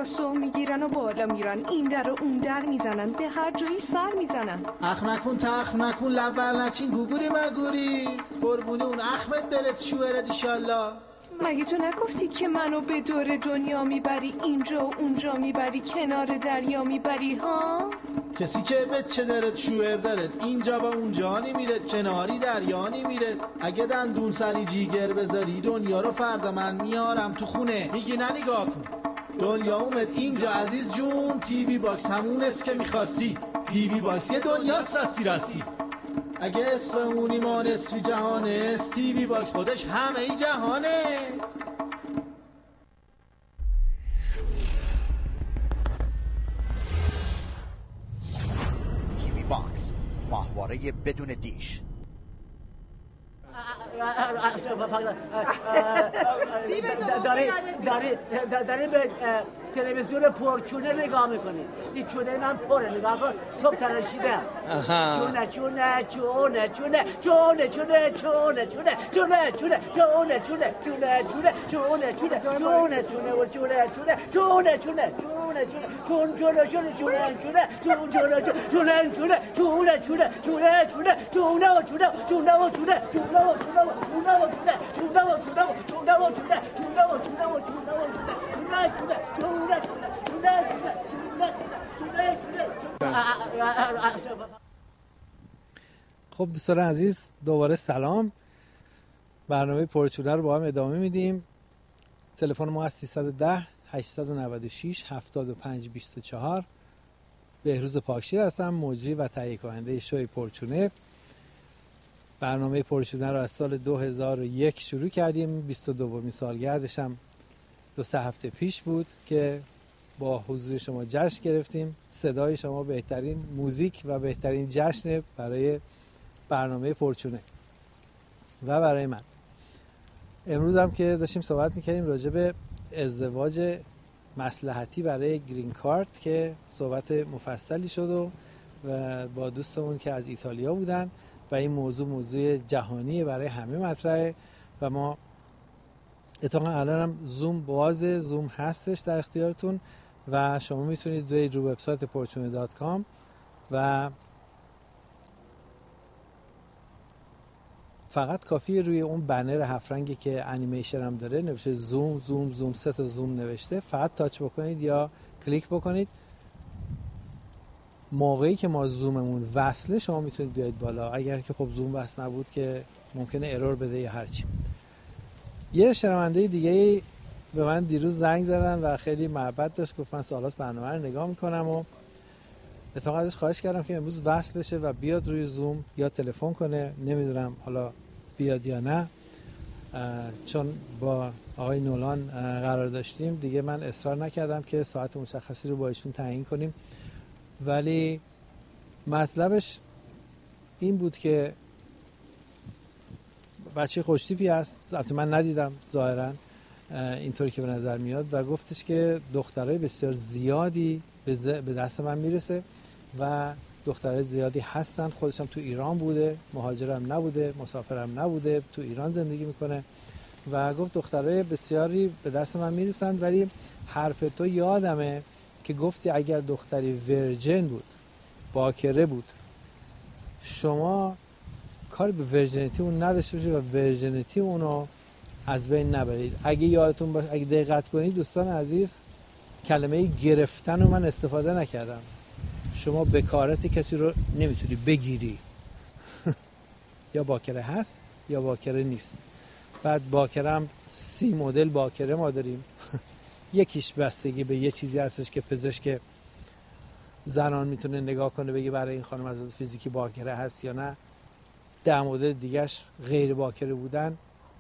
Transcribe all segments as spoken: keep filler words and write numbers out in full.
راسو میگیرن و بالا میرن، این در و اون در میزنن، به هر جایی سر میزنن. اخ نکن تخ نکن لبل نچین گوگوری مگوری قربونی اون اخمت برد شوهرت ایشالله. مگه تو نگفتی که منو به دور دنیا میبری، اینجا و اونجا میبری، کنار دریا میبری ها؟ کسی که بچه دارد شوهر دارد اینجا و اونجا نمیره، کناری دریا نمیره. اگه دندون سری جیگر بذاری دنیا رو فردا من میارم تو خونه. میگی نه نگاه کن دنیا اومد اینجا عزیز جون، تی وی باکس همون است که میخواستی. تی وی باکس یه دنیاست راستی راستی. اگه اسم اون ایمان اسفی جهانه است، تی وی باکس خودش همه ای جهانه. تی وی باکس، ماهواره بدون دیش. داری داری داری به تلویزیون پرچونه نگاه میکنی. این چونه من پره، نگاه کن صبح تراشیده. چونه چونه چونه چونه چونه چونه چونه چونه چونه چونه چونه چونه چونه چونه چونه چونه چونه چونه و چونه چونه چونه چونه چونه چون چونه چونه چونه چونه چون چونه چونه چونه چونه چونه چونه چونه چونه و چونه چونه و چونه چونه و چونه و چونه و چونه چونه و چونه و چونه و چونه چونه و چونه و چونه و چونه چونه چونه خب دوستان عزیز دوباره سلام. برنامه پرچونه رو با هم ادامه میدیم. تلفن ما از سیصد و ده هشتصد و نود و شش هفتاد و پنج بیست و چهار. بهروز پاکشیر هستم، مجری و تهیه کننده شوی پرچونه. برنامه پرچونه رو از سال دو هزار و یک شروع کردیم. بیست و دومین سالگردش هم دو سه هفته پیش بود که با حضور شما جشن گرفتیم. صدای شما بهترین موزیک و بهترین جشن برای برنامه پرچونه و برای من. امروز هم که داشتیم صحبت میکردیم راجع به ازدواج مصلحتی برای گرین کارت که صحبت مفصلی شد و, و با دوستمون که از ایتالیا بودن و این موضوع موضوع جهانی برای همه مطرحه و ما اتفاقا الان هم زوم بازه، زوم هستش در اختیارتون و شما میتونید برید رو وبسایت پرچونه دات کام و فقط کافیه روی اون بنر هفت رنگی که انیمیشن هم داره نوشته زوم زوم زوم سه تا زوم نوشته، فقط تاچ بکنید یا کلیک بکنید. موقعی که ما زوممون وصله شما میتونید بیاید بالا، اگر که خب زوم وصل نبود که ممکنه ارور بده یا هرچی. یه شنونده دیگه به من دیروز زنگ زدن و خیلی محبت داشت، گفت من سالاس برنامه رو نگاه میکنم و اتفاقا ازش خواهش کردم که امروز وصل بشه و بیاد روی زوم یا تلفن کنه. نمیدونم حالا بیاد یا نه، چون با آقای نولان قرار داشتیم دیگه من اصرار نکردم که ساعت مشخصی رو با ایشون تعیین کنیم، ولی مطلبش این بود که بچه خوشتیپی هست، البته من ندیدم ظاهرا اینطوری که به نظر میاد، و گفتش که دخترای بسیار زیادی به دست من میرسه و دخترای زیادی هستن. خودشم تو ایران بوده، مهاجرم نبوده، مسافرم نبوده، تو ایران زندگی میکنه و گفت دخترای بسیاری به دست من میرسن، ولی حرف تو یادمه که گفتی اگر دختری ورجن بود، باکره بود، شما کاری به ورجنیتی اون نداشته باشید و ورجنیتی اونو از بین نبرید. اگه یادتون باشه، اگه دقت کنید دوستان عزیز، کلمه گرفتن رو من استفاده نکردم. شما بکارت کسی رو نمیتونی بگیری. یا باکره هست یا باکره نیست. بعد باکره هم سی مدل باکره ما داریم. یکیش بستگی به یه چیزی هستش که پزشک زنان میتونه نگاه کنه بگه برای این خانم از فیزیکی باکره هست یا نه. ده مدل دیگهش غیر باکره بودن،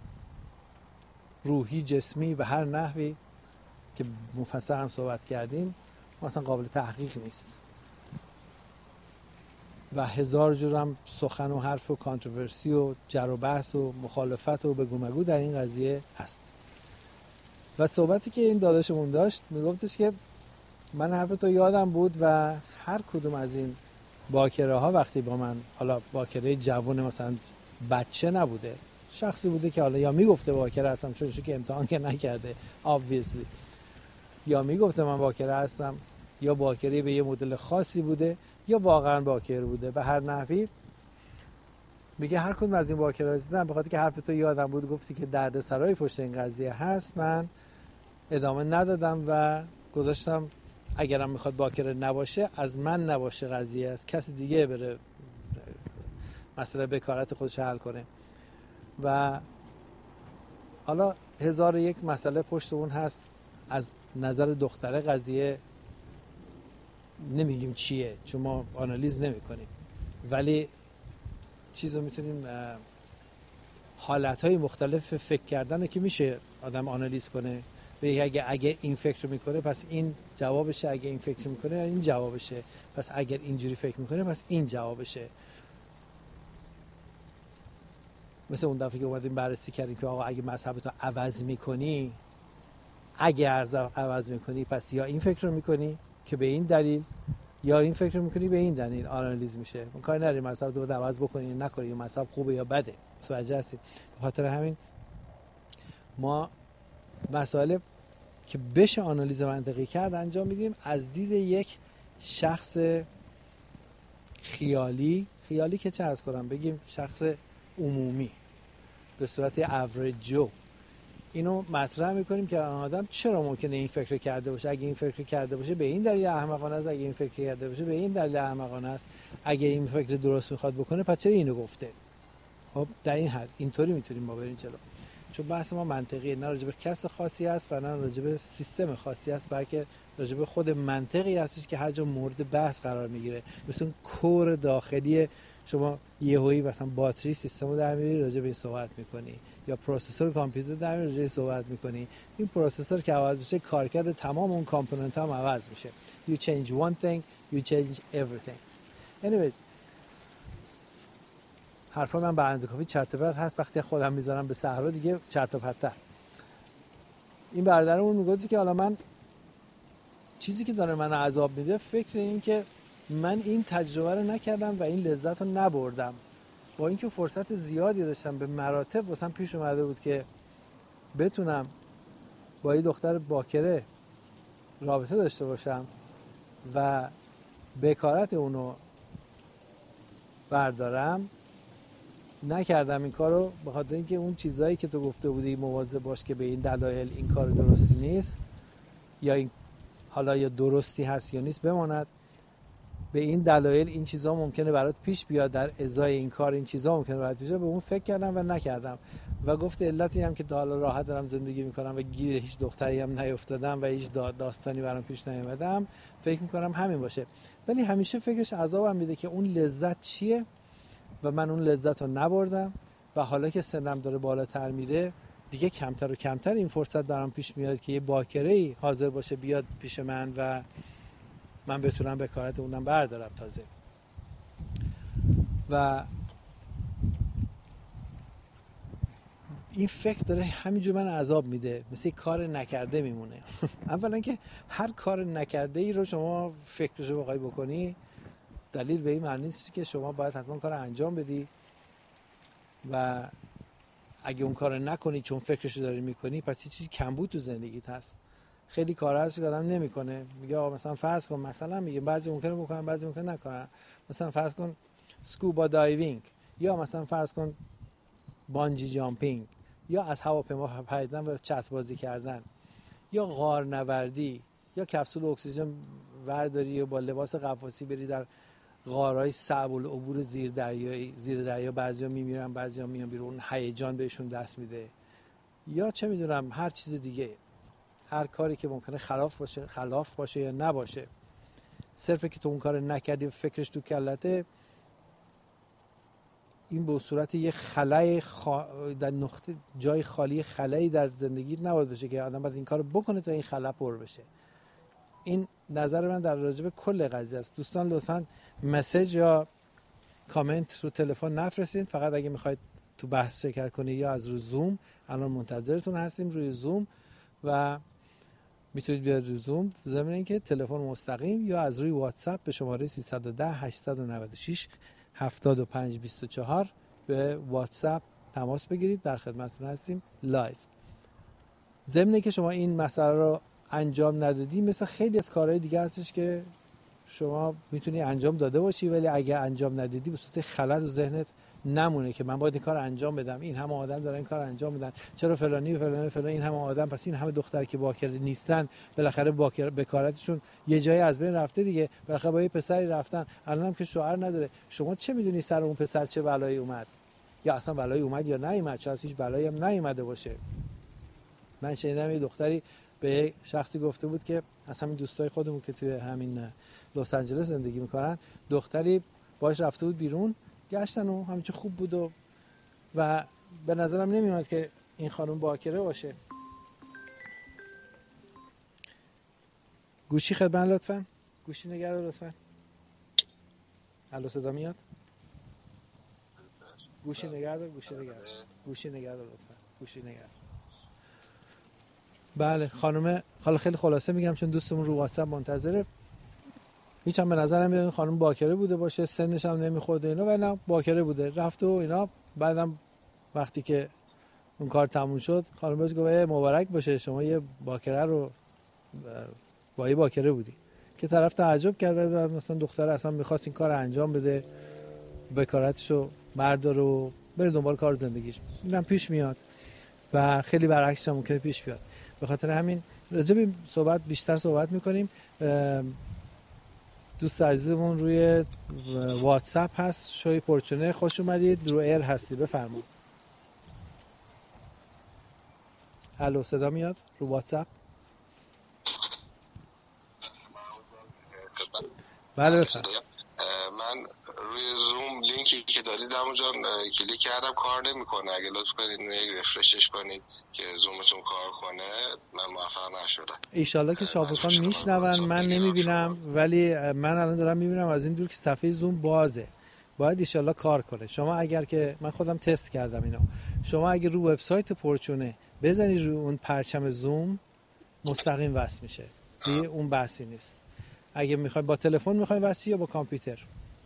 روحی، جسمی و هر نحوی که مفصل هم صحبت کردیم مثلا قابل تحقیق نیست و هزار جور هم سخن و حرف و کانتروورسی و جر و بحث و مخالفت و بگو مگو در این قضیه هست. و صحبتی که این داداشمون داشت میگفتش که من حرف تو یادم بود و هر کدوم از این باکره ها وقتی با من، حالا باکره جوان مثلا بچه نبوده، شخصی بوده که حالا یا میگفته باکره هستم چون که امتحان که نکرده obviously، یا میگفته من باکره هستم، یا باکره به یه مدل خاصی بوده، یا واقعا باکره بوده. به هر نحوی میگه هر کدوم از این باکره‌ها دیدم، به خاطر که حرف تو یادم بود گفتی که دردسرای پشت این قضیه هست، من ادامه ندادم و گذاشتم اگرم میخواد باکره نباشه از من نباشه قضیه، از کسی دیگه بره مسئله بکارت خودش حل کنه. و حالا هزار و یک مسئله پشت اون هست. از نظر دختره قضیه نمیگیم چیه چون ما آنالیز نمی کنیم، ولی چیزو میتونیم حالتهای مختلف فکر کردنه که میشه آدم آنالیز کنه. به اگه اگه این فکر میکنه پس این جوابشه، اگه این فکر میکنه این جوابشه، پس اگر اینجوری فکر میکنه پس این جوابشه. مثل اون دفعه که اومدیم بررسی کردیم که آقا اگه مذهبتو عوض میکنی، اگه عوض میکنی پس یا این فکر رو میکنی که به این دلیل، یا این فکر رو میکنی به این دلیل آنالیز میشه. من کاری نداریم مذهب رو عوض بکنی نکنی، یا مذهب خوبه یا بده، متوجه هستید. به خاطر همین ما مسائل که بشه آنالیز منطقی کرد انجام میدیم از دید یک شخص خیالی. خیالی که چه از کنم بگیم شخص عمومی به صورت اوریج جو. اینو مطرح میکنیم که آدم چرا ممکنه این فکر کرده باشه، اگه این فکر کرده باشه به این دلیل احمقانه است، اگه این فکر کرده باشه به این دلیل احمقانه است، اگه این فکر درست میخواد بکنه پس چرا اینو گفته. خب در این حد اینطوری میتونیم ما بریم جلو، چون بحث ما منطقیه، نه راجع به کس خاصی است و نه راجع به سیستم خاصی است، بلکه راجع به خود منطقی هستش که هر جا مورد بحث قرار میگیره. مثلا کور داخلی شما یهویی مثلا باتری سیستمو در میاری راجع به این صحبت میکنی، یا پروسسور کامپیوتر در میاری راجع به این صحبت میکنی. این پروسسور که عوض بشه کارکرد تمام اون کامپوننت هم عوض میشه. You change one thing, you change everything. Anyways حرفا من به اندازه کافی چرت و پرت هست، وقتی خودم میذارم به صحرا دیگه چرت و پرت‌تر. این برادرمون میگه که حالا من چیزی که داره من عذاب میده فکر این که من این تجربه رو نکردم و این لذت رو نبردم، با اینکه فرصت زیادی داشتم، به مراتب واسم پیش اومده بود که بتونم با یه دختر باکره رابطه داشته باشم و بکارت اونو بردارم، نکردم این کارو به خاطر اینکه اون چیزایی که تو گفته بودی مواظب باش که به این دلایل این کار درستی نیست، یا این حالا یا درستی هست یا نیست بماند، به این دلایل این چیزا ممکنه برات پیش بیاد، در ازای این کار این چیزا ممکنه برات پیش بیاد. به اون فکر کردم و نکردم و گفت علتی هم که تا حالا راحت دارم زندگی میکنم و گیر هیچ دختری هم نیافتادم و هیچ داستانی برام پیش نیومدم، فکر میکنم همین باشه. ولی همیشه فکرش عذابم میده که اون لذت چیه و من اون لذت رو نبردم و حالا که سنم داره بالاتر میره دیگه کمتر و کمتر این فرصت برام پیش میاد که یه باکره‌ای حاضر باشه بیاد پیش من و من بتونم بکارت اونم بردارم تازه. و این فکر داره همینجور من عذاب میده، مثل کار نکرده میمونه. اولا که هر کار نکرده ای رو شما فکرشو بخوای بکنی دلیل به این معنی نیست که شما باید حتما کار انجام بدی و اگه اون کار نکنی چون فکرشو داری میکنی پس هیچ چیزی کمبود تو زندگیت هست. خیلی کارا هست که آدم نمیکنه، میگه آقا مثلا فرض کن، مثلا میگه بعضی ممکنه بکنن بعضی ممکنه نکنن، مثلا فرض کن سکوبا دایوینگ، یا مثلا فرض کن بانجی جامپینگ، یا از هواپیما پریدن و چت بازی کردن، یا غار نوردی، یا کپسول اکسیژن ورداری و با لباس غواصی بری در غارهای صعب العبور زیر دریایی زیر دریا، بعضیا میمیرن بعضیا میان بیرون، هیجان بهشون دست میده، یا چه میدونم هر چیز دیگه، هر کاری که ممکنه خلاف باشه خلاف باشه یا نباشه، صرفه که تو اون کار نکردی و فکرش تو کلته، این به صورت یه خلای خا... در نقطه جای خالی خلایی در زندگیت نباید بشه که آدم باید این کارو بکنه تا این خلا پر بشه. این نظر من در راجع به کل قضیه است. دوستان لطفاً مسیج یا کامنت رو تلفن نفرستید، فقط اگه میخواید تو بحث شرکت کنید یا از روی زوم، الان منتظرتون هستیم روی زوم و میتونید بیاید روی زوم، ضمن اینکه تلفن مستقیم یا از روی واتساپ به شماره سیصد و ده هشتصد و نود و شش هفتاد و پنج بیست و چهار به واتساپ تماس بگیرید، در خدمتتون هستیم لایو. ضمن اینکه شما این مسئله رو انجام ندادی مثل خیلی از کارهای دیگه هستش که شما میتونی انجام داده باشی، ولی اگه انجام ندادی به صورت خلط و ذهنت نمونه که من باید این کار انجام بدم، این همه آدم دارن این کار انجام میدن، چرا فلانی و فلانی و فلانی این همه آدم، پس این همه دختر که باکره نیستن بالاخره باکره بکارتشون یه جایی از بین رفته دیگه، بالاخره با یه پسری رفتن، الانم که شوهر نداره. شما چه میدونی سر اون پسر چه بلایی اومد، یا اصلا بلایی اومد یا نیومد، چرا هیچ بلایی هم نیومده باشه. من شنیدم یه دختری به شخصی گفته بود که اصلا این دوستای خودمون که توی همین لس آنجلس زندگی میکنن، دختری باهاش رفته بود بیرون، گشتن و همین چه خوب بود و و به نظرم نمیاد که این خانم باکره باشه. گوشی خدمت لطفاً، گوشی نگه دار لطفاً. الو صدا میاد؟ گوشی نگه دار، گوشی نگه دار، گوشی نگه دار لطفاً، گوشی نگه دار. بله خانم، حالا خیلی خلاصه میگم چون دوستمون رو واتساپ منتظره. هیچ هم به نظرم میاد خانم باکره بوده باشه، سنش هم نمیخورده اینا، ولی نه باکره بوده، رفت و اینا. بعدم وقتی که اون کار تموم شد خانم بهش گفت مبارک باشه شما یه باکره رو با یه باکره بودی، که طرف تعجب کرد و مثلا دختر اصلا میخواست این کار انجام بده، بکارتشو برداره و بره دنبال کار زندگیش. اینم پیش میاد و خیلی برعکسش هم ممکنه پیش بیاد. به خاطر همین راجع به صحبت بیشتر صحبت میکنیم. دوست عزیزمون روی واتساپ هست، شوی پرچونه، خوش اومدید، رو ایر هستی، بفرمایید. الو صدا میاد رو واتساپ؟ بله بفرمایید. من روی زوم لینکی که دارید همونجا کلیک کردم کار نمیکنه، اگه لطف کنید یک رفرشش کنید که زومتون کار کنه. من موفق نشدم. ایشالله که شاپورخان میشنون، من نمیبینم ولی من الان دارم میبینم از این دور که صفحه زوم بازه، باید ایشالله کار کنه. شما اگر که من خودم تست کردم اینو، شما اگر رو وبسایت پرچونه بزنید روی اون پرچم زوم مستقیم وصل میشه، دیگه اون بحثی نیست. اگه میخوای با تلفن میخوای وصل یا با کامپیوتر؟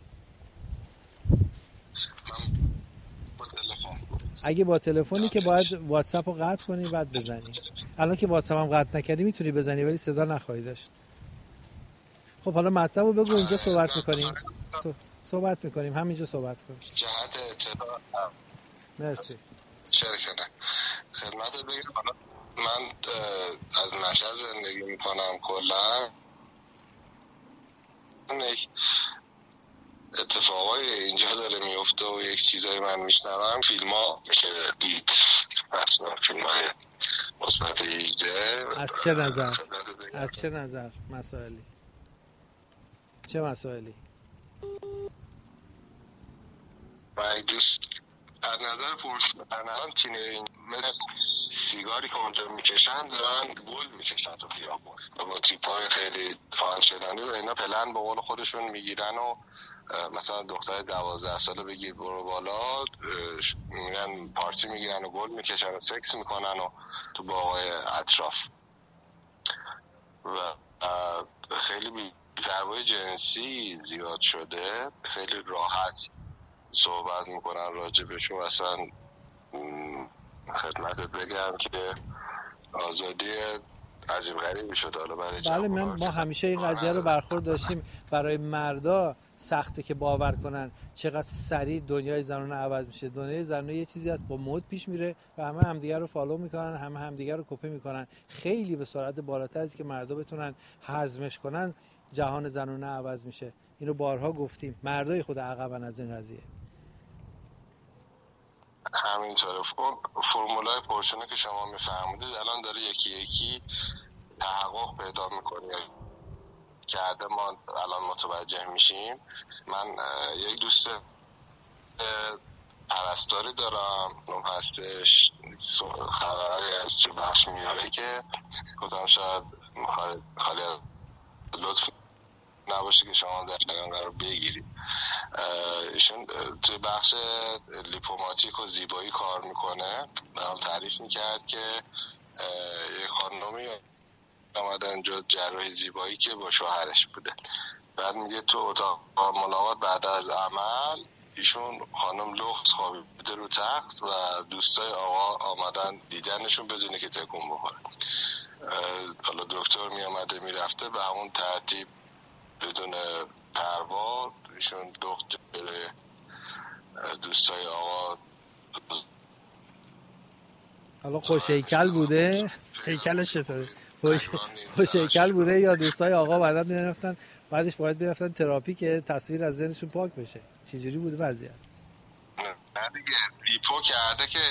اگه با تلفنی که باید واتساپ رو قطع کنی بعد بزنی. الان که واتساپ هم قطع نکردی میتونی بزنی ولی صدا نخواهی داشت. خب حالا مطلب رو بگو، اینجا صحبت میکنیم صحبت میکنیم همینجا صحبت کنیم. جهت اطلاع مرسی. شرکت خدمت بگم، حالا من از مشهد زندگی میکنم، کلا یک اتفاقای اینجا داره میفته و یک چیزایی من میشنوم، فیلم ها میشه دید، مثلا فیلم های مثبت هجده. از چه نظر؟ از چه نظر مسائلی؟ چه مسائلی؟ من دوست از نظر پرش الان تینه مثل سیگاری که اونجا میکشن دارن گل میکشن تو خیابون با تیپای خیلی آنچنانی و اینا پلن به قول خودشون میگیرن و مثلا دختر دوازده ساله بگیر برو بالا، میرن پارتی میگیرن و گل میکشن و سکس میکنن و تو باغای اطراف و خیلی بی‌پروایی جنسی زیاد شده، خیلی راحت صحبت میکنن راجبشون. اصلا خدمتت بگم که آزادی عجیب غریبی شده حالا برای بله. من ما همیشه این قضیه رو برخورد داشتیم، برای مردا سخته که باور کنن چقدر سریع دنیای زنانه عوض میشه. دنیای زنانه یه چیزی هست با مد پیش میره و همه همدیگه رو فالو میکنن، همه همدیگه رو کپی میکنن، خیلی به سرعت بالاتر از که مردا بتونن هضمش کنن جهان زنانه عوض میشه. اینو بارها گفتیم، مردای خود عقبن از این قضیه. همینطوره. فرمولای پرچونه که شما میفهمید الان داره یکی یکی تحقق پیدا میکنه کرده، ما الان متوجه میشیم. من یک دوست پرستاری دارم، اون هستش خبرهایی از چه بخش میاره که گفتم شاید خالی از لطف نباشه که شما در جریان قرار بگیرید. ایشون توی بخش لیپوماتیک و زیبایی کار میکنه. هم تعریف میکرد که یک خانمی آمده اینجا جراحی زیبایی که با شوهرش بوده، بعد میگه تو اتاق ملاقات بعد از عمل ایشون خانم لخت خوابیده رو تخت و دوستای آقا آمدن دیدنشون بدونه که تکون بخوره. حالا دکتر می آمده می رفته به همون ترتیب بدون پروا ایشون دکتر دوستای آقا حالا خوش هیکل بوده؟ هیکلش چطوره؟ خوش هیکل بوده یا دوستای آقا بعدا نرفتن بعدش باید برفتن تراپی که تصویر از ذهنشون پاک بشه؟ چجوری بوده وضعیت؟ نه دیگه ریپو کرده که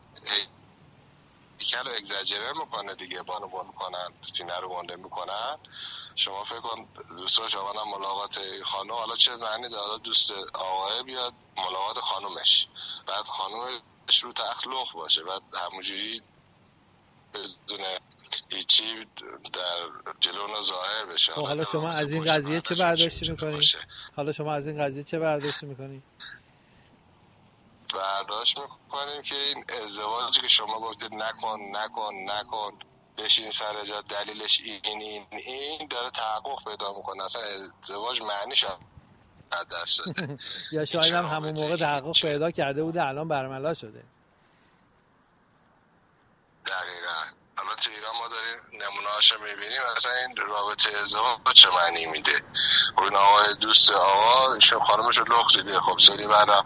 هیکل رو اگزاجره میکنه دیگه، بانو بانو میکنن، سینه رو گنده میکنن. شما فکر کن دوستا شما هم ملاقات خانم، حالا چه معنی داره دوست آقای بیاد ملاقات خانومش، بعد خانومش رو تخلق باشه، بعد همونجوری بدون هیچی در جلونا ظاهر بشه. خب حالا شما از این قضیه چه برداشتی میکنی؟ حالا شما از این قضیه چه برداشتی میکنی؟ برداشت میکنیم که این ازدواجی که شما گفتید نکن نکن نکن بشین سر جا، دلیلش این این این داره تحقق پیدا میکنه. اصلا ازدواج معنیش از دست داده. یا شاید هم همون موقع تحقق پیدا کرده بوده الان برملا شده. دقیقا. الان تو ایران ما داریم نمونه هاشو میبینیم، اصلا این رابطه ازدواج چه معنی میده. اون آقای دوست آقا ایشون خانمشو لخت دیده، خب سری بعدم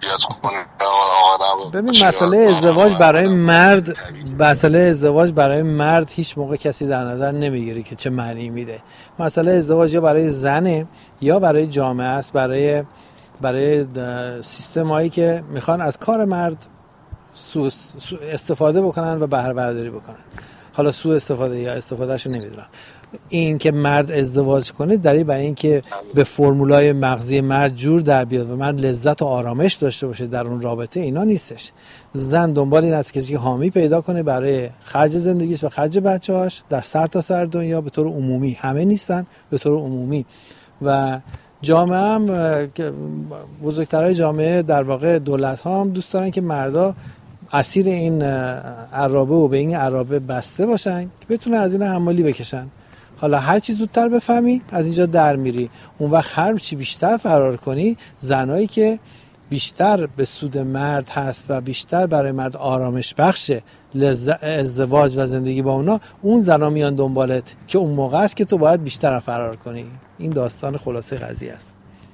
ببین مسئله ازدواج برای مرد مسئله ازدواج برای مرد هیچ موقع کسی در نظر نمیگیره که چه معنی میده. مسئله ازدواج یا برای زنه یا برای جامعه است، برای برای سیستمایی که میخوان از کار مرد سوء استفاده بکنن و بهره برداری بکنن. حالا سوء استفاده یا استفادهشو نمیدونم. این که مرد ازدواج کنه دلیل برای این که به فرمولای مغزی مرد جور در بیاد و مرد لذت و آرامش داشته باشه در اون رابطه، اینا نیستش. زن دنبال این است که حامی پیدا کنه برای خرج زندگیش و خرج بچه‌هاش در سر تا سر دنیا، به طور عمومی، همه نیستن، به طور عمومی. و جامعه هم بزرگترهای جامعه در واقع دولت ها هم دوست دارن که مردا اسیر این عرابه و به این عرابه بسته باشن که بتونن از این حمالی بکشن. حالا هر چی زودتر بفهمی از اینجا در میری. اون وقت هر چی بیشتر فرار کنی، زنایی که بیشتر به سود مرد هست و بیشتر برای مرد آرامش بخشه ازدواج و زندگی با اونا، اون زنا میان دنبالت که اون موقع است که تو باید بیشتر فرار کنی. این داستان خلاصه قضیه است.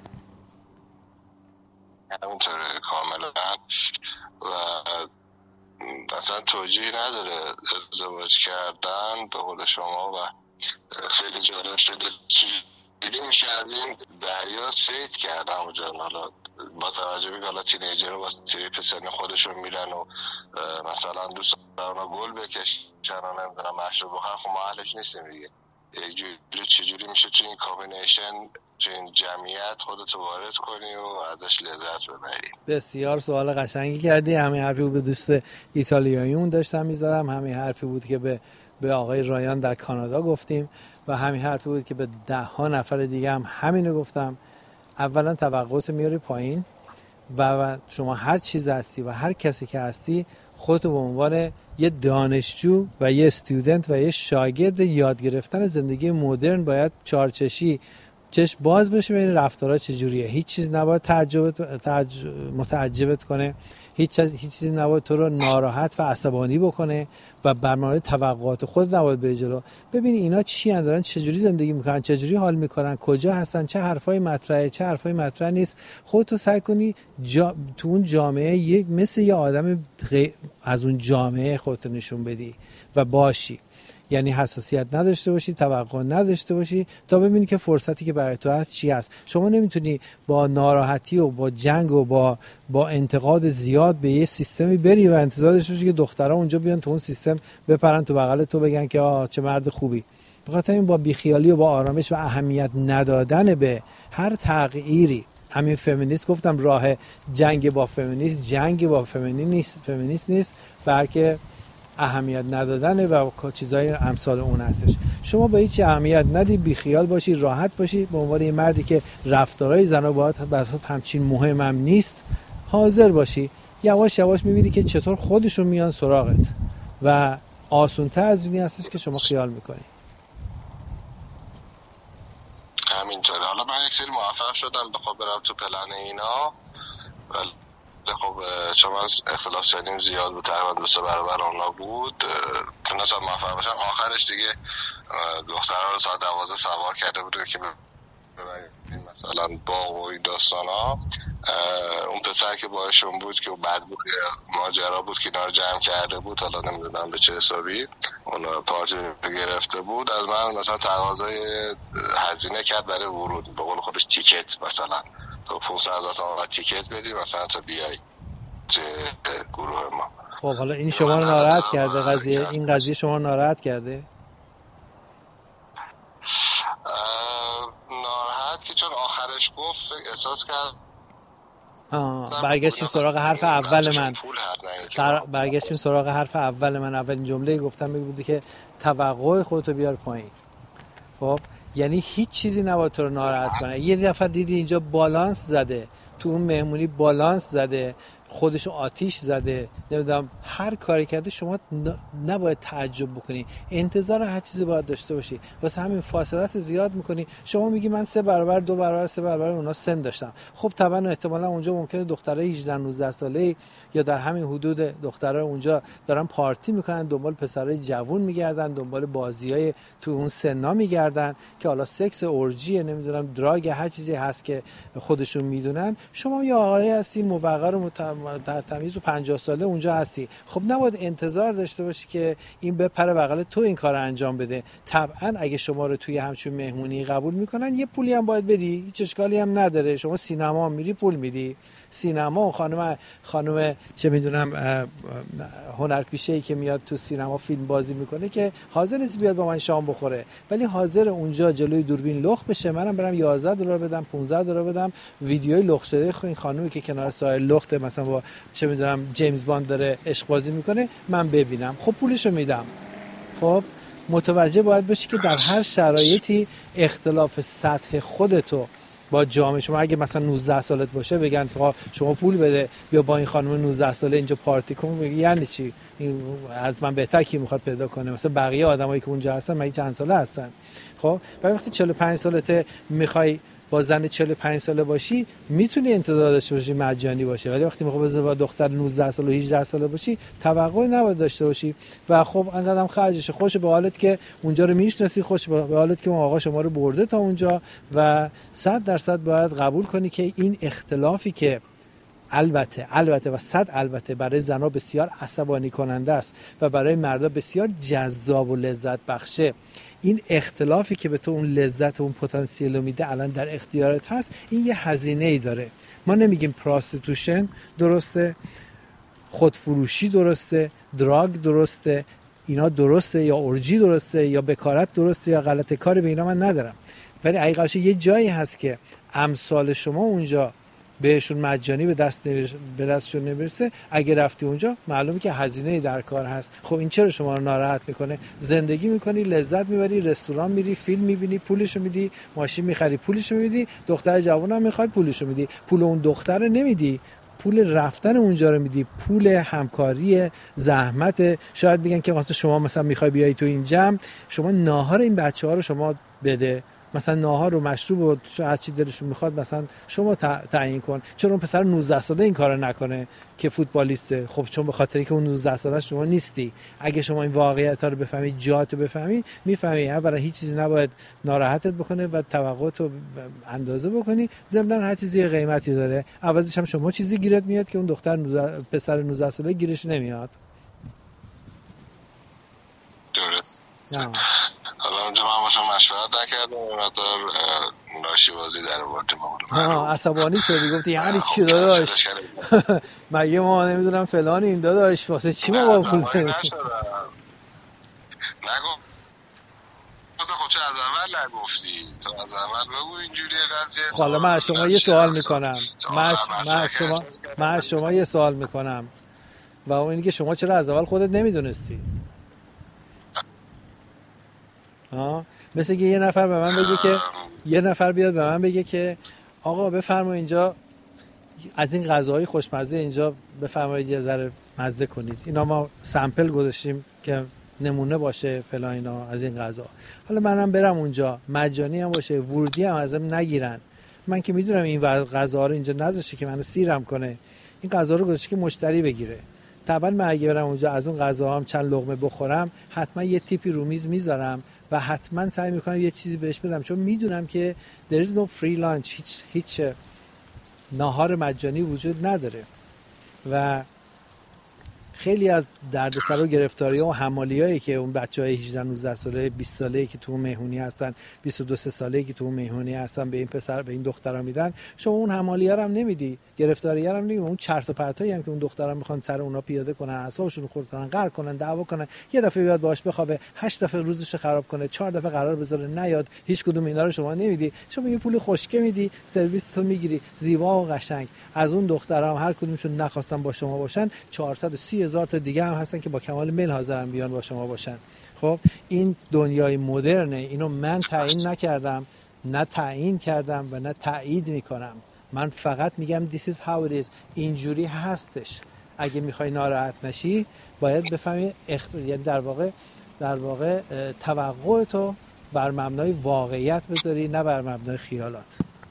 همونطوره کاملا. و اصلا توجیهی نداره ازدواج کردن به قول شما. و خیلی جالب شده چیزی میشه از این دریا سید کرد همونجا. حالا با توجه به حالا تینیجر رو با تریپ سن خودشون میرن و مثلا دوست دارن گل بکشن و نمیدونم مشروب بخورن، خب ما اهلش نیستیم دیگه. یک جوری چجوری میشه تو این کامبینیشن تو این جمعیت خودتو وارد کنی و ازش لذت ببری؟ بسیار سوال قشنگی کردی. همین حرفی بود به دوست ایتالیاییمون داشتم میزدم، همین حرفی بود که به به آقای رایان در کانادا گفتیم و همین حرفی بود که به ده ها نفر دیگه هم همینو گفتم. اولا توقعاتو میاری پایین و شما هر چیز هستی و هر کسی که هستی خودتو به عنوان یه دانشجو و یه استودنت و یه شاگرد یاد گرفتن زندگی مدرن باید چارچشی چشم باز بشه ببین رفتارها چجوریه. هیچ چیز نباید تعجبت تعجب متعجبت کنه، هیچ هیچ چیزی نباید تو رو ناراحت و عصبانی بکنه و بر مبنای توقعات خود نباید بری جلو. ببین اینا چی ان، دارن چجوری زندگی میکنن، چجوری حال میکنن، کجا هستن، چه حرفای مطرحه، چه حرفای مطرح نیست. خودتو سعی کنی جا... تو اون جامعه یک مثل یه آدم غ... از اون جامعه خودت نشون بدی و باشی. یعنی حساسیت نداشته باشی، توقع نداشته باشی تا ببینی که فرصتی که برای تو هست چی هست. شما نمیتونی با ناراحتی و با جنگ و با با انتقاد زیاد به یه سیستمی بری و انتظار داشته باشی که دخترها اونجا بیان تو اون سیستم بپرن تو بغل تو بگن که آه چه مرد خوبی. بخاطر این با بیخیالی و با آرامش و اهمیت ندادن به هر تغییری، همین فمینیست گفتم راه جنگ با فمینیست جنگ با فمینیست فمینیست نیست، بلکه اهمیت ندادن و چیزای امثال اون هستش. شما به هیچ اهمیت ندی، بیخیال باشی، راحت باشی به عنوان یه مردی که رفتارهای زنا باید برات همچین مهمم نیست، حاضر باشی. یواش یواش میبینی که چطور خودشون میان سراغت و آسان‌تر از اینی هستش که شما خیال میکنی. همینطوره. حالا من یک سری موفق شدم بخوام برم تو پلن اینا، ولی خب چون اختلاف سنیم زیاد بود، تقریبا دو سه برابر اونا بود، تونستم موفق بشم. آخرش دیگه دخترها رو ساعت دوازده سوار کرده بودن که ببریم مثلا باغ و این داستان ها. اون پسر که باهاشون بود که بعد بود ماجرا بود که اینا رو جمع کرده بود، حالا نمیدونم به چه حسابی اون پارتی گرفته بود، از من مثلا تقاضای هزینه کرد برای ورود، به قول خودش تیکت، مثلا تو پانصد هزار تومان تیکت بدی مثلا تا بیای چه گروه ما. خب حالا این شما رو ناراحت کرده قضیه؟ این قضیه شما رو ناراحت کرده؟ ناراحت که چون آخرش گفت احساس کرد. آه برگشتیم سراغ حرف اول من برگشتیم سراغ حرف اول من اولین جمله گفتم بودی که توقع خودتو بیار پایین. خب یعنی هیچ چیزی نباید تو رو ناراحت کنه. یه دفعه دیدی اینجا بالانس زده، تو اون مهمونی بالانس زده، خودشو آتیش زده، نمیدونم هر کاری کرده، شما نباید تعجب بکنی، انتظار هر چیزی باید داشته باشی. واسه همین فاصلت زیاد میکنی. شما میگی من سه برابر دو برابر سه برابر اونا سن داشتم. خب طبعا احتمالاً اونجا ممکنه دخترای هجده نوزده ساله یا در همین حدود دخترای اونجا دارن پارتی میکنن، دنبال پسرای جوون میگردن، دنبال بازیای تو اون سنا میگردن که حالا سکس اورجی نمیدونم دراگ هر چیزی هست که خودشون میدونن. شما یه آقایی هستی موقر و در تمیز و پنجاه ساله اونجا هستی. خب نباید انتظار داشته باشی که این بپره بغل تو این کار انجام بده. طبعا اگه شما رو توی همچون مهمونی قبول میکنن یه پولی هم باید بدی، هیچ اشکالی هم نداره. شما سینما میری پول میدی، سینما خانم خانم چه میدونم هنرپیشه‌ای که میاد تو سینما فیلم بازی میکنه که حاضر نیست بیاد با من شام بخوره، ولی حاضر اونجا جلوی دوربین لخ بشه، منم برم یازده دلار بدم پانزده دلار بدم ویدیوی لخ شده این خانومی که کنار ساحل لخته مثلا با چه میدونم جیمز باند داره عشق بازی میکنه من ببینم، خب پولشو میدم. خب متوجه باید بشی که در هر شرایطی اختلاف سطح خودتو با جامعه، شما اگه مثلا نوزده سالت باشه بگن شما پول بده بیا با این خانم نوزده ساله اینجا پارتی کن، بگی یعنی چی؟ این از من بهتر کی میخواد پیدا کنه؟ مثلا بقیه آدمایی که اونجا هستن مگه چند ساله هستن؟ خب وقتی چهل و پنج سالته میخوای با زن چهل و پنج ساله باشی میتونی انتظار داشته باشی مجانی باشه، ولی وقتی میخوای با دختر نوزده ساله و هجده ساله باشی توقعی نباید داشته باشی. و خب انقدرم خرجشه، خوش به حالت که اونجا رو میشناسی، خوش به حالت که اون آقا شما رو برده تا اونجا و صد درصد باید قبول کنی که این اختلافی که البته البته و صد البته برای زنها بسیار عصبانی کننده است و برای مردا بسیار جذاب و لذت بخشه، این اختلافی که به تو اون لذت و اون پتانسیل رو میده الان در اختیارت هست، این یه هزینه ای داره. ما نمیگیم پراستیتوشن درسته، خودفروشی درسته، دراگ درسته، اینا درسته یا اورجی درسته یا بکارت درسته یا غلط کاری به اینا من ندارم، ولی حقیقتش یه جایی هست که امثال شما اونجا بهشون مجانی به دست به دستشون نمیرسه، اگه رفتی اونجا معلومه که هزینه‌ای در کار هست. خب این چرا شما رو ناراحت میکنه؟ زندگی میکنی، لذت میبری، رستوران میری، فیلم میبینی، پولشو میدی، ماشین میخری، پولشو میدی، دختر جوونم میخواد پولشو میدی، پول اون دختر رو نمیدی، پول رفتن اونجا رو میدی، پول همکاری، زحمت. شاید بگن که واسه شما مثلا میخوای بیای تو این جمع، شما ناهار این بچه‌ها رو شما بده، مثلا ناهار و مشروب و هر چی دلشون میخواد مثلا شما تعیین کن. چون اون پسر نوزده ساله این کارو نکنه که فوتبالیسته؟ خب چون به خاطری که اون نوزده ساله شما نیستی. اگه شما این واقعیت‌ها رو بفهمی، جاتو بفهمی، میفهمی اولا هیچ چیزی نباید ناراحتت بکنه و توقعاتو اندازه بکنی. ضمن هر چیزی قیمتی داره، عوضش هم شما چیزی گیرت میاد که اون دختر نوزده پسر نوزده ساله گیرش نمیاد. درست. حالا اونجا من باشم مشورت نکردم، مقدار ناشی بازی در آورده بود. ها عصبانی شدی، گفتی یعنی چی داداش؟ مگه ما نمیدونم فلان این داداش واسه چی ما با پول بدیم؟ نگو خب چه از اول نگفتی؟ تو از اول بگو اینجوری قضیه. حالا من از شما یه سوال میکنم، من از شما من از شما یه سوال میکنم و اون اینه که شما چرا از اول خودت نمیدونستی؟ ها مثل که یه نفر به من بگه که یه نفر بیاد به من بگه که آقا بفرما اینجا از این غذاهای خوشمزه اینجا بفرمایید یه ذره مزه کنید، اینا ما سامپل گذاشتیم که نمونه باشه فلان اینا از این غذا. حالا منم برم اونجا مجانی هم باشه، ورودی هم ازم نگیرن، من که میدونم این غذاها رو اینجا نذاشه که منو سیرم کنه، این غذا رو گذاشته که مشتری بگیره. طبعا من اگه برم اونجا از اون غذاهام چند لقمه بخورم، حتما یه تیپی رو میز میذارم و حتما سعی میکنم یه چیزی بهش بدم، چون میدونم که there is no free lunch، هیچ هیچ ناهار مجانی وجود نداره. و خیلی از دردسر و گرفتاری‌ها و حمالیایی که اون بچهای هجده نوزده ساله بیست ساله‌ای که تو مهمونی هستن، بیست و دو ساله‌ای که تو مهمونی هستن به این پسر به این دخترا میدن، شما اون حمالی‌ها رو هم نمیدی، گرفتاری‌ها رو هم نمیدی، اون چرت و پرتایی هم که اون دخترا میخوان سر اونا پیاده کنن، اعصابشون خورد کنن، قهر کنن، دعوا کنن، یه دفعه بیاد باهاش بخوابه، هشت دفعه روزش خراب کنه، چهار دفعه قرار بذاره نیاد، هیچ کدوم اینا رو شما نمیدی. شما یه پول خوشکه میدی، سرویس تو میگیری زیبا و قشنگ. از اون دخترا هم هر کدومشون نخواستن با شما باشن، چهارصد و سی هزار تا دیگه هم هستن که با کمال میل حاضرن بیان با شما باشن. خب این دنیای مدرنه، اینو من تعیین نکردم، نه تعیین کردم و نه تایید میکنم. من فقط میگم this is how it is، اینجوری هستش. اگه میخوای ناراحت نشی باید بفهمی اخت... یعنی در واقع در واقع توقع تو بر مبنای واقعیت بذاری، نه بر مبنای خیالات.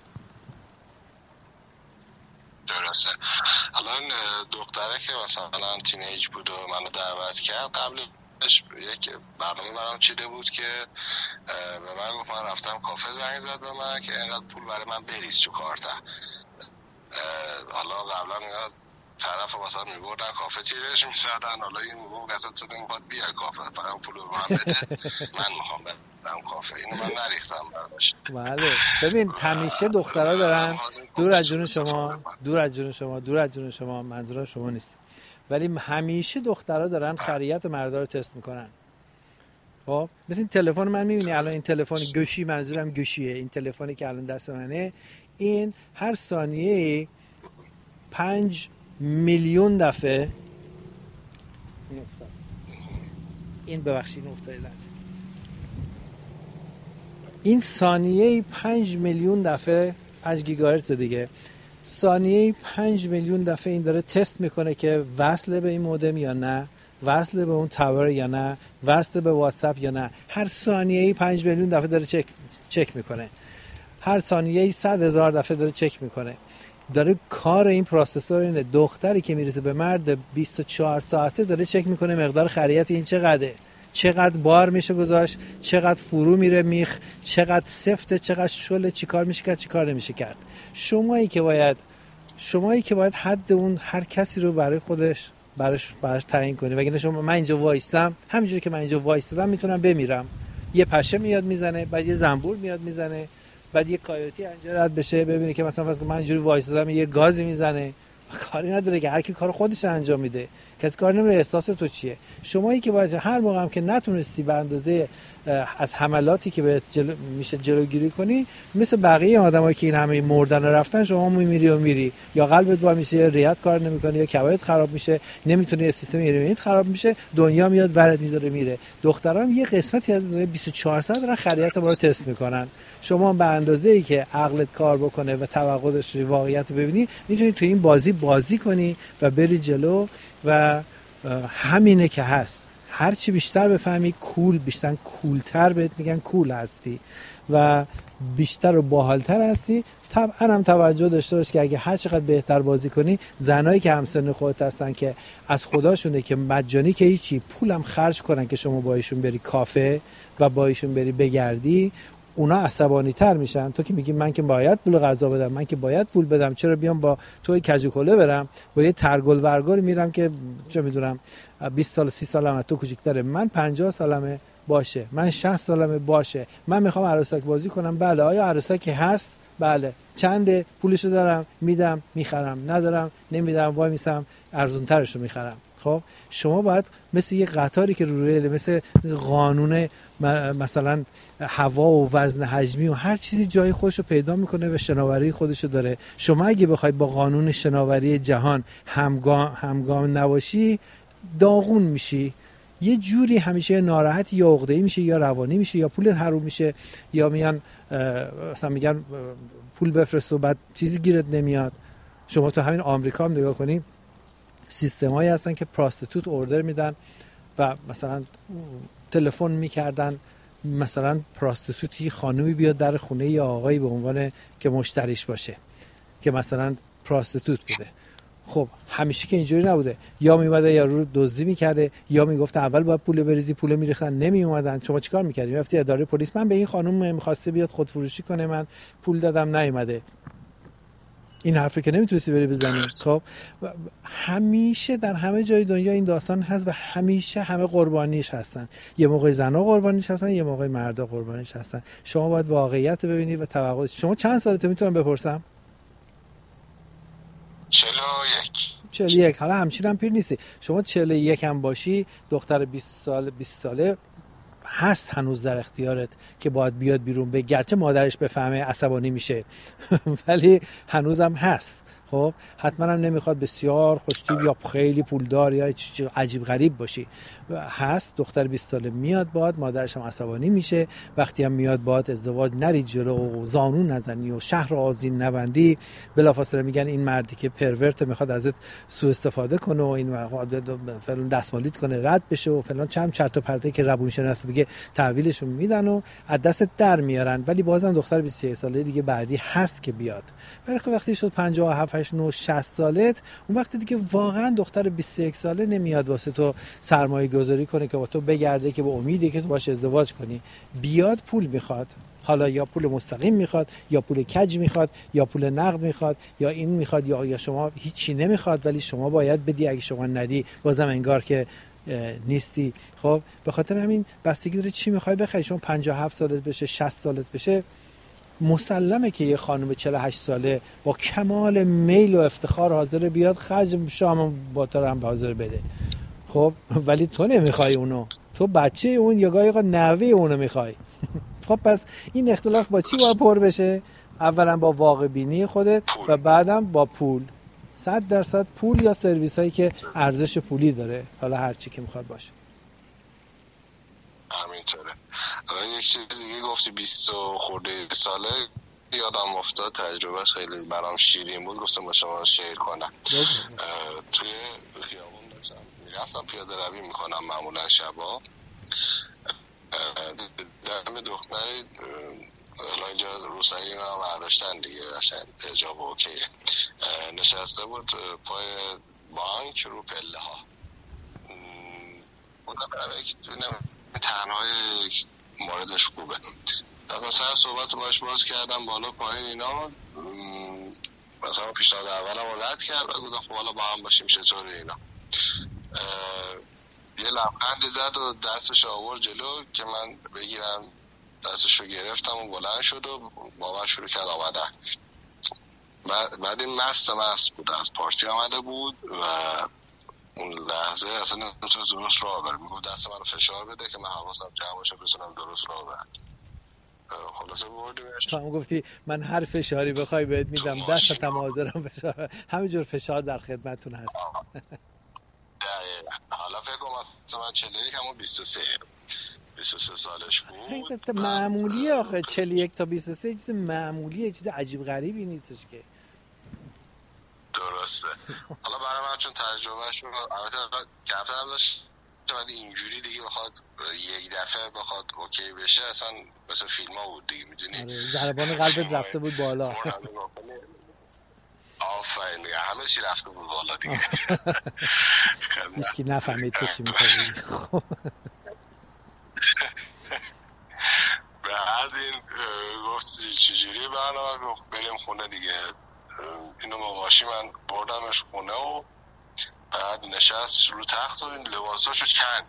درسته. الان دختره که مثلا تینیج بود و منو دعوت کرد، قبلش یک برنامه برام چیده بود که به من گفت، من رفتم کافه، زنگ زد به من که اینقدر پول برای من بریز تو کارتم. حالا قبلا اینا طرف مثلا میبردن کافه تیرش میزدن، حالا این موقع اصلا تو نمیخواد بیای کافه، فقط پول رو من بده، من میخوام برم کافه. اینو من نریختم برداشت. بله ببین همیشه دخترها دارن دور از جون شما دور از جون شما دور از جون شما منظورم شما نیست، ولی همیشه دخترها دارن خریت مردا رو تست میکنن. خب مثل این تلفن من میبینی الان، این تلفن گوشی، منظورم گوشیه، این تلفنی که الان دست منه، این هر ثانیه پنج میلیون دفعه این افتاد این ببخشید این افتاد لحظه این ثانیه پنج میلیون دفعه، پنج گیگاهرتز دیگه، ثانیه پنج میلیون دفعه این داره تست میکنه که وصل به این مودم یا نه، وصل به اون تاور یا نه، وصل به واتساپ یا نه. هر ثانیه پنج میلیون دفعه داره چک چک میکنه، هر ثانیه صد هزار دفعه داره چک میکنه. داره کار این پروسسور اینه. دختری که میرسه به مرد بیست و چهار ساعته داره چک میکنه مقدار خریت این چقدره، چقدر بار میشه گذاشت، چقدر فرو میره میخ، چقدر سفته، چقدر شله، چی کار میشه کرد، چی کار نمیشه کرد. شمایی که باید شمایی که باید حد اون هر کسی رو برای خودش براش براش تعیین کنی. وگرنه شما من اینجا وایستم، همینجوری که من اینجا وایستادم میتونم بمیرم. یه پشه میاد میزنه، بعد یه زنبور میاد میزنه، بعد یه کایوتی اینجا رد بشه ببینه که مثلا فرض کن من اینجوری وایستادم یه گازی میزنه. کاری نداره که هر کی کار خودش انجام میده، کسی کار نمیره احساس تو چیه. شمایی که باید هر موقع هم که نتونستی به اندازه از حملاتی که بهت جلو میشه جلوگیری کنی، مثل بقیه آدمایی که این همه مردن رفتن، شما میمیری و میری، یا قلبت وا میشه، ریت کار نمیکنه، یا کبدت خراب میشه، نمیتونی سیستم ایمنیت خراب میشه، دنیا میاد ورد میداره میره. دخترام یه قسمتی از دنیا بیست و چهار ساعت دارن خریت ما رو تست میکنن. شما به اندازه‌ای که عقلت کار بکنه و توقع داشتی واقعیت رو ببینی، میتونی تو این بازی بازی کنی و بری جلو. و همینه که هست. هر چی بیشتر بفهمی کول، بیشتر کولتر بهت میگن کول هستی و بیشتر و باحالتر هستی. طبعا هم توجه داشته باش که اگه هر چقدر بهتر بازی کنی، زنایی که همسن خودت هستن که از خداشونه که مجانی که هیچی، پولم خرج کنن که شما با ایشون بری کافه و با ایشون بری بگردی، اونا عصبانی تر میشن. تو که میگی من که باید پول غذا بدم، من که باید پول بدم، چرا بیام با توی کجوکله برم، با یه ترگل ورگل میرم که چه میدونم بیست سال سی سالم از تو کوچیک‌تره، من پنجاه سالمه باشه، من شصت سالمه باشه، من میخوام عروسک بازی کنم. بله آیا عروسکی هست؟ بله. چنده؟ پولشو دارم میدم میخرم، ندارم نمیدم وای میسم ارزونترشو میخرم. خب شما باید مثل یه قطاری که رو ریل، مثل قانون مثلا هوا و وزن حجمی و هر چیزی جای خودشو پیدا میکنه و شناوری خودشو داره. شما اگه بخوای با قانون شناوری جهان همگام همگام نباشی، داغون میشی. یه جوری همیشه ناراحتی یا عقده‌ای میشه، یا روانی میشه، یا پولت حروم میشه، یا میان مثلا میگن پول بفرست و بعد چیزی گیرت نمیاد. شما تو همین آمریکا هم نگاه کنی، سیستمایی هستن که پراستیتوت اوردر میدن و مثلا تلفن میکردن مثلا پراستیتوتی خانومی بیاد در خونه یا آقایی به عنوان که مشتریش باشه که مثلا پراستیتوت بوده. خب همیشه که اینجوری نبوده، یا میومده یا رو دزدی میکرده، یا میگفت اول باید پول بریزی، پول میریختن نمی اومدن. شما چیکار میکردی؟ میرفتی اداره پلیس، من به این خانم میخواسته بیاد خودفروشی کنه، من پول دادم نیومده. این حرفی که نمیتونستی بری بزنی. خب همیشه در همه جای دنیا این داستان هست و همیشه همه قربانیش هستن. یه موقع زنا قربانیش هستن، یه موقع مردا قربانیش هستن. شما باید واقعیت ببینید و توقع. شما چند سالته میتونم بپرسم؟ چهل و یک. چهل و یک. حالا همچین هم پیر نیستی. شما چهل و یک هم باشی، دختر بیست سال بیست ساله هست هنوز در اختیارت که باید بیاد بیرون. به گرچه مادرش بفهمه عصبانی میشه ولی هنوزم هست. خب حتما هم نمیخواد بسیار خوشتیپ یا خیلی پولدار یا چیز عجیب غریب باشی. هست دختر بیست ساله میاد باید، مادرش هم عصبانی میشه. وقتی هم میاد باید ازدواج نرید جلو و زانو نزنی و شهر آذین نبندی. بلافاصله میگن این مردی که پرورت میخواد ازت سوء استفاده کنه و این فلان دستمالیت کنه رد بشه و فلان چند چرت و پرته که روان شناس بگه تحویلشون میدن و از دست در میارن. ولی بازم دختر بیست و یک ساله دیگه بعدی هست که بیاد. ولی وقتی شد پنجاه و هفت هشتاد و نه شصت سالت، اون وقتی دیگه واقعا دختر بیست و یک ساله نمیاد واسه تو سرمایه گذاری کنه که با تو بگرده که به امیدی که تو باش ازدواج کنی. بیاد پول میخواد، حالا یا پول مستقیم میخواد یا پول کج میخواد یا پول نقد میخواد یا این میخواد یا یا شما هیچی نمیخواد ولی شما باید بدی. اگه شما ندی بازم انگار که نیستی. خب به خاطر همین بستگی داره چی میخوای بخری. شما پنجاه و هفت سالت بشه، شصت سالت بشه، مسلمه که یه خانم چهل و هشت ساله با کمال میل و افتخار حاضر بیاد خرج شام با تو هم حاضر بده. خب ولی تو نمیخوای اونو، تو بچه اون یا گاهی اوقات نوه اونو میخوای. خب پس این اختلاف با چی باید پر بشه؟ اولا با واقع بینی خودت و بعدم با پول. صد درصد پول یا سرویس هایی که ارزش پولی داره، حالا هر چی که میخواد باشه. همینطوره. الان یک چیز دیگه گفتی بیست و خورده ساله، یادم افتاد تجربهش خیلی برام شیرین بود، گفتم با شما شیر کنم. توی خیابون داشتم میرفتم پیاده روی میکنم معمولا شبا، دم دختری الان اینجا روسری اینا هم برداشتن دیگه قشنگ حجاب اوکیه، نشسته بود پای بانک رو پله ها. اونم برای تنهای موردش خوبه. از مثلا صحبت باش باز کردم بالا پایین اینا، مثلا پیشنهاد اولم رو رد کرد و گفتم خب حالا با هم باشیم چطوره اینا. یه لبخندی زد و دستش آورد جلو که من بگیرم، دستش رو گرفتم و بلند شد و با من شروع کرد آمدن. بعد این مست مست بود، از پارتی آمده بود و اون لحظه اصلا نمیتونه درست راه بره. میگفت دست من رو فشار بده که من حواسم جمع باشه بتونم درست راه برم. خلاصه بردیمش. تو هم گفتی من هر فشاری بخوای بهت میدم، دستم حاضرم فشار، همینجور فشار در خدمتتون هست. حالا فکر کنم مثلا من چهل و یک همون بیست و سه بیست و سه سالش بود. معمولیه آخه چهل و یک تا بیست و سه چیز معمولیه، چیز عجیب غریبی نیستش که. درسته. حالا برای من چون تجربهش رو البته کمتر هم داشت، بعد اینجوری دیگه بخواد یک دفعه بخواد اوکی بشه اصلا مثل فیلم ها بود دیگه، میدونی ضربان قلبت رفته بود بالا. آفرین دیگه، همه چی رفته بود بالا دیگه. هیچکی نفهمید تو چی میکنی. بعد این گفت چجوری برنامه گفت بریم خونه دیگه. اینو با ماشین من بردمش خونه و بعد نشست رو تخت و این لباساشو کند.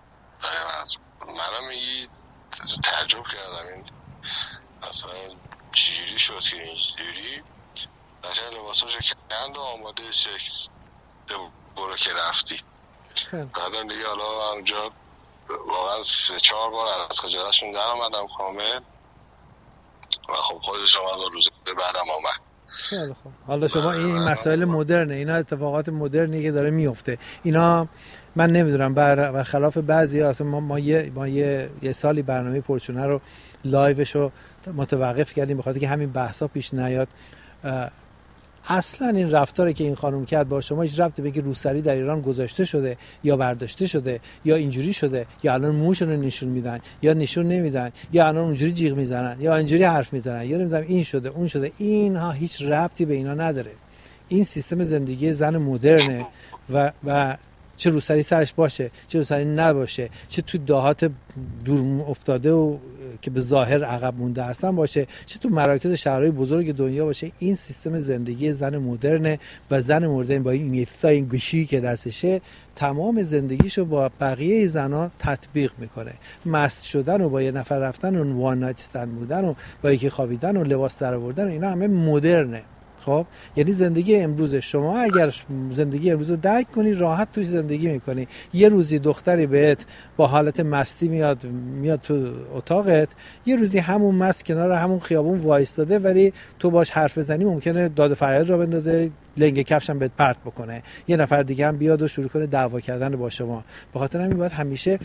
منم میگی تعجب کردم این اصلا چجوری شد که اینجوری قشنگ لباساشو کند و آماده سکس برو که رفتی. بعدم دیگه حالا اونجا واقعا سه چهار بار از خجالتشون در آمدم کامل و خب خودش آمد و روز بعدم آمد. خیلی خوب. حالا شما این مسائل مدرنه، اینا اتفاقات مدرنی که داره میفته. اینا من نمیدونم بر برخلاف بعضی ها ما ما یه ما یه, یه سالی برنامه پرچونه رو لایوش رو متوقف کردیم بخاطر که همین بحثا پیش نیاد. اصلا این رفتاری که این خانم کرد با شما هیچ ربطی به که روسری در ایران گذاشته شده یا برداشته شده یا اینجوری شده یا الان موشون رو نشون میدن یا نشون نمیدن یا الان اونجوری جیغ میزنن یا اینجوری حرف میزنن یا نمیدونم این شده اون شده، اینها هیچ ربطی به اینا نداره. این سیستم زندگی زن مدرنه و و چه روسری سرش باشه، چه روسری نباشه، چه تو دهات دور افتاده و که به ظاهر عقب مونده هستن باشه، چه تو مراکز شهرهای بزرگ دنیا باشه، این سیستم زندگی زن مدرنه و زن مدرن با این ایفسای این گوشی که دستشه تمام زندگیشو با بقیه زنها تطبیق میکنه. مست شدن و با یه نفر رفتن و وان نایت استند بودن و با یکی خوابیدن و لباس در آوردن، اینا همه مدرنه. خب یعنی زندگی امروز شما اگر زندگی امروز رو درک کنی راحت توش زندگی میکنی. یه روزی دختری بهت با حالت مستی میاد میاد تو اتاقت، یه روزی همون مست کنار همون خیابون وایستاده ولی تو باش حرف بزنی ممکنه داد و فریاد را بندازه، لنگ کفش هم بهت پرت بکنه، یه نفر دیگه هم بیاد و شروع کنه دعوا کردن با شما. به خاطر همین باید همیشه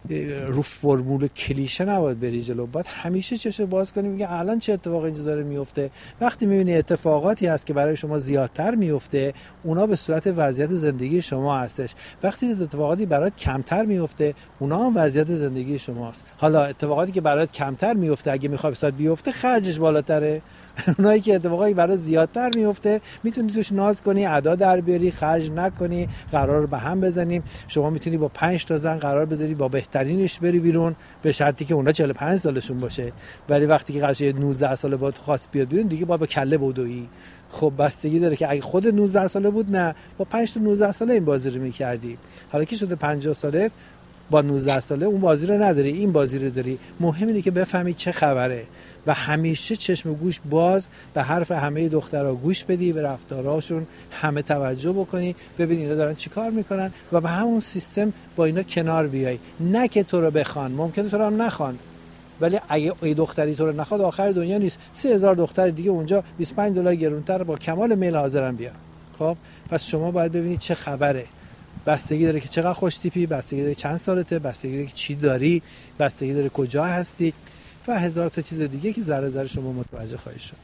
رو فرمول کلیشه نباید بری جلو، باید همیشه چشم باز کنی میگه الان چه اتفاقی اینجا داره میفته. وقتی میبینی اتفاقاتی هست که برای شما زیادتر میفته، اونا به صورت وضعیت زندگی شما هستش. وقتی اتفاقاتی برات کمتر میفته، اونا هم وضعیت زندگی شماست. حالا اتفاقاتی که برات کمتر میفته اگه میخوای بسات بیفته خرجش بالاتره. اونایی که اتفاقایی برات زیادتر میفته میتونی توش ناز کنی، ادا در بیاری، خرج نکنی، قرار به هم بزنیم. شما میتونی با پنج تا زن قرار بذاری با بهترینش بری بیرون، به شرطی که اونا چهل و پنج سالشون باشه. ولی وقتی که قضیه نوزده ساله با تو خواست بیاد بیرون دیگه باید با کله بدویی. خب بستگی داره که اگه خود نوزده ساله بود نه با پنج تا نوزده ساله این بازی رو میکردی. حالا که شده پنجاه ساله با نوزده ساله اون بازی رو نداری، این بازی رو داری. مهم اینه که بفهمی چه خبره و همیشه چشم و گوش باز به حرف همه دخترها گوش بدی، به رفتارهاشون همه توجه بکنی، ببین اینا دارن چی کار میکنن و به همون سیستم با اینا کنار بیای. نه که تو رو بخوان، ممکنه تو رو هم نخوان، ولی اگه ای دختری تو رو نخواد آخر دنیا نیست. سه هزار دختر دیگه اونجا بیست و پنج دلار گرونتر با کمال میل حاضرن بیان. خب پس شما باید ببینید چه خبره. بستگی داره که چقدر خوش تیپی، بستگی داره چند سالته، بستگی داره که چی داری، بستگی داره کجا هستی و هزار تا چیز دیگه که ذره ذره شما متوجه خواهید شد.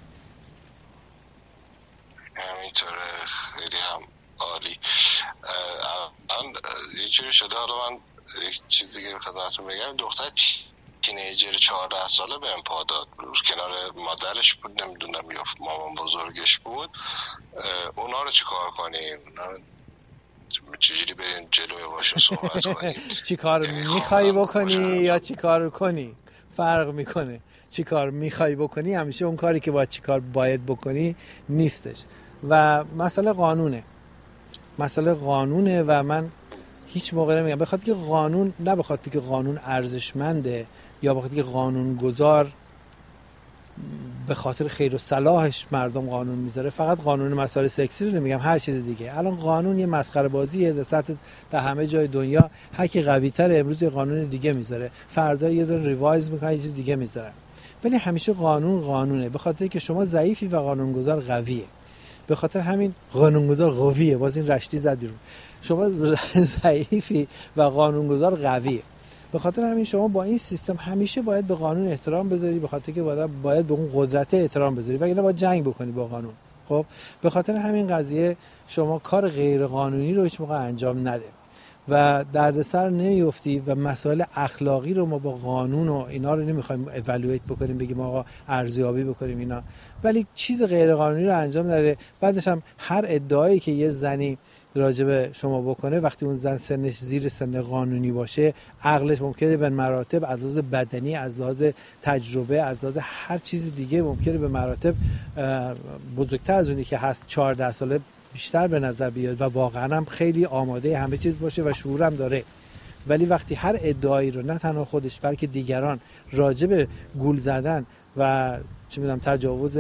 همینطوره، خیلی هم عالی. الان یه جوری شده، حالا من یک چیز دیگه خدمتتون بگم. دختر تینیجر چهارده ساله به ام پا داد، کنار مادرش بود، نمیدونم یا مامان بزرگش بود. اونا رو چی کار کنیم؟ چجوری بریم جلوی باشه صحبت کنیم؟ چی کار میخوایی بکنی یا چی کار کنی؟ فرق میکنه. چی کار میخوای بکنی همیشه اون کاری که باید چی کار باید بکنی نیستش. و مسئله قانونه، مسئله قانونه و من هیچ موقع نمیگم بخاطر که قانون، نه بخاطر که قانون ارزشمنده یا بخاطر که قانون گذار به خاطر خیر و صلاحش مردم قانون میذاره. فقط قانون مسائل سکسی رو نمیگم، هر چیز دیگه. الان قانون یه مسخره بازیه در سطح در همه جای دنیا. هر کی قوی تره امروز یه قانون دیگه میذاره، فردا یه دونه ریوایز میکنه یه چیز دیگه میذارن. ولی همیشه قانون قانونه، به خاطر که شما ضعیفی و قانونگذار قویه. به خاطر همین قانونگذار قویه. باز این رشتی زد بیرون. شما ضعیفی و قانونگذار قویه. به خاطر همین شما با این سیستم همیشه باید به قانون احترام بذاری، به خاطر که باید باید به اون قدرت احترام بذاری و اینا باید جنگ بکنی با قانون. خب به خاطر همین قضیه شما کار غیر قانونی رو هیچ موقع انجام نده و دردسر نمیافتی و مسائل اخلاقی رو ما با قانون و اینا رو نمیخوایم اِوالوییت بکنیم، بگیم آقا ارزیابی بکنیم اینا، ولی چیز غیر قانونی رو انجام نده. بعدش هم هر ادعایی که یه زنی راجب شما بکنه، وقتی اون زن سنش زیر سن قانونی باشه، عقلش ممکنه به مراتب از لحاظ بدنی، از لحاظ تجربه، از لحاظ هر چیز دیگه ممکنه به مراتب بزرگتر از اونی که هست چهارده ساله بیشتر به نظر بیاد و واقعا هم خیلی آماده همه چیز باشه و شعورم داره. ولی وقتی هر ادعایی رو نه تنها خودش بلکه دیگران راجب گول زدن و چه میدونم تجاوز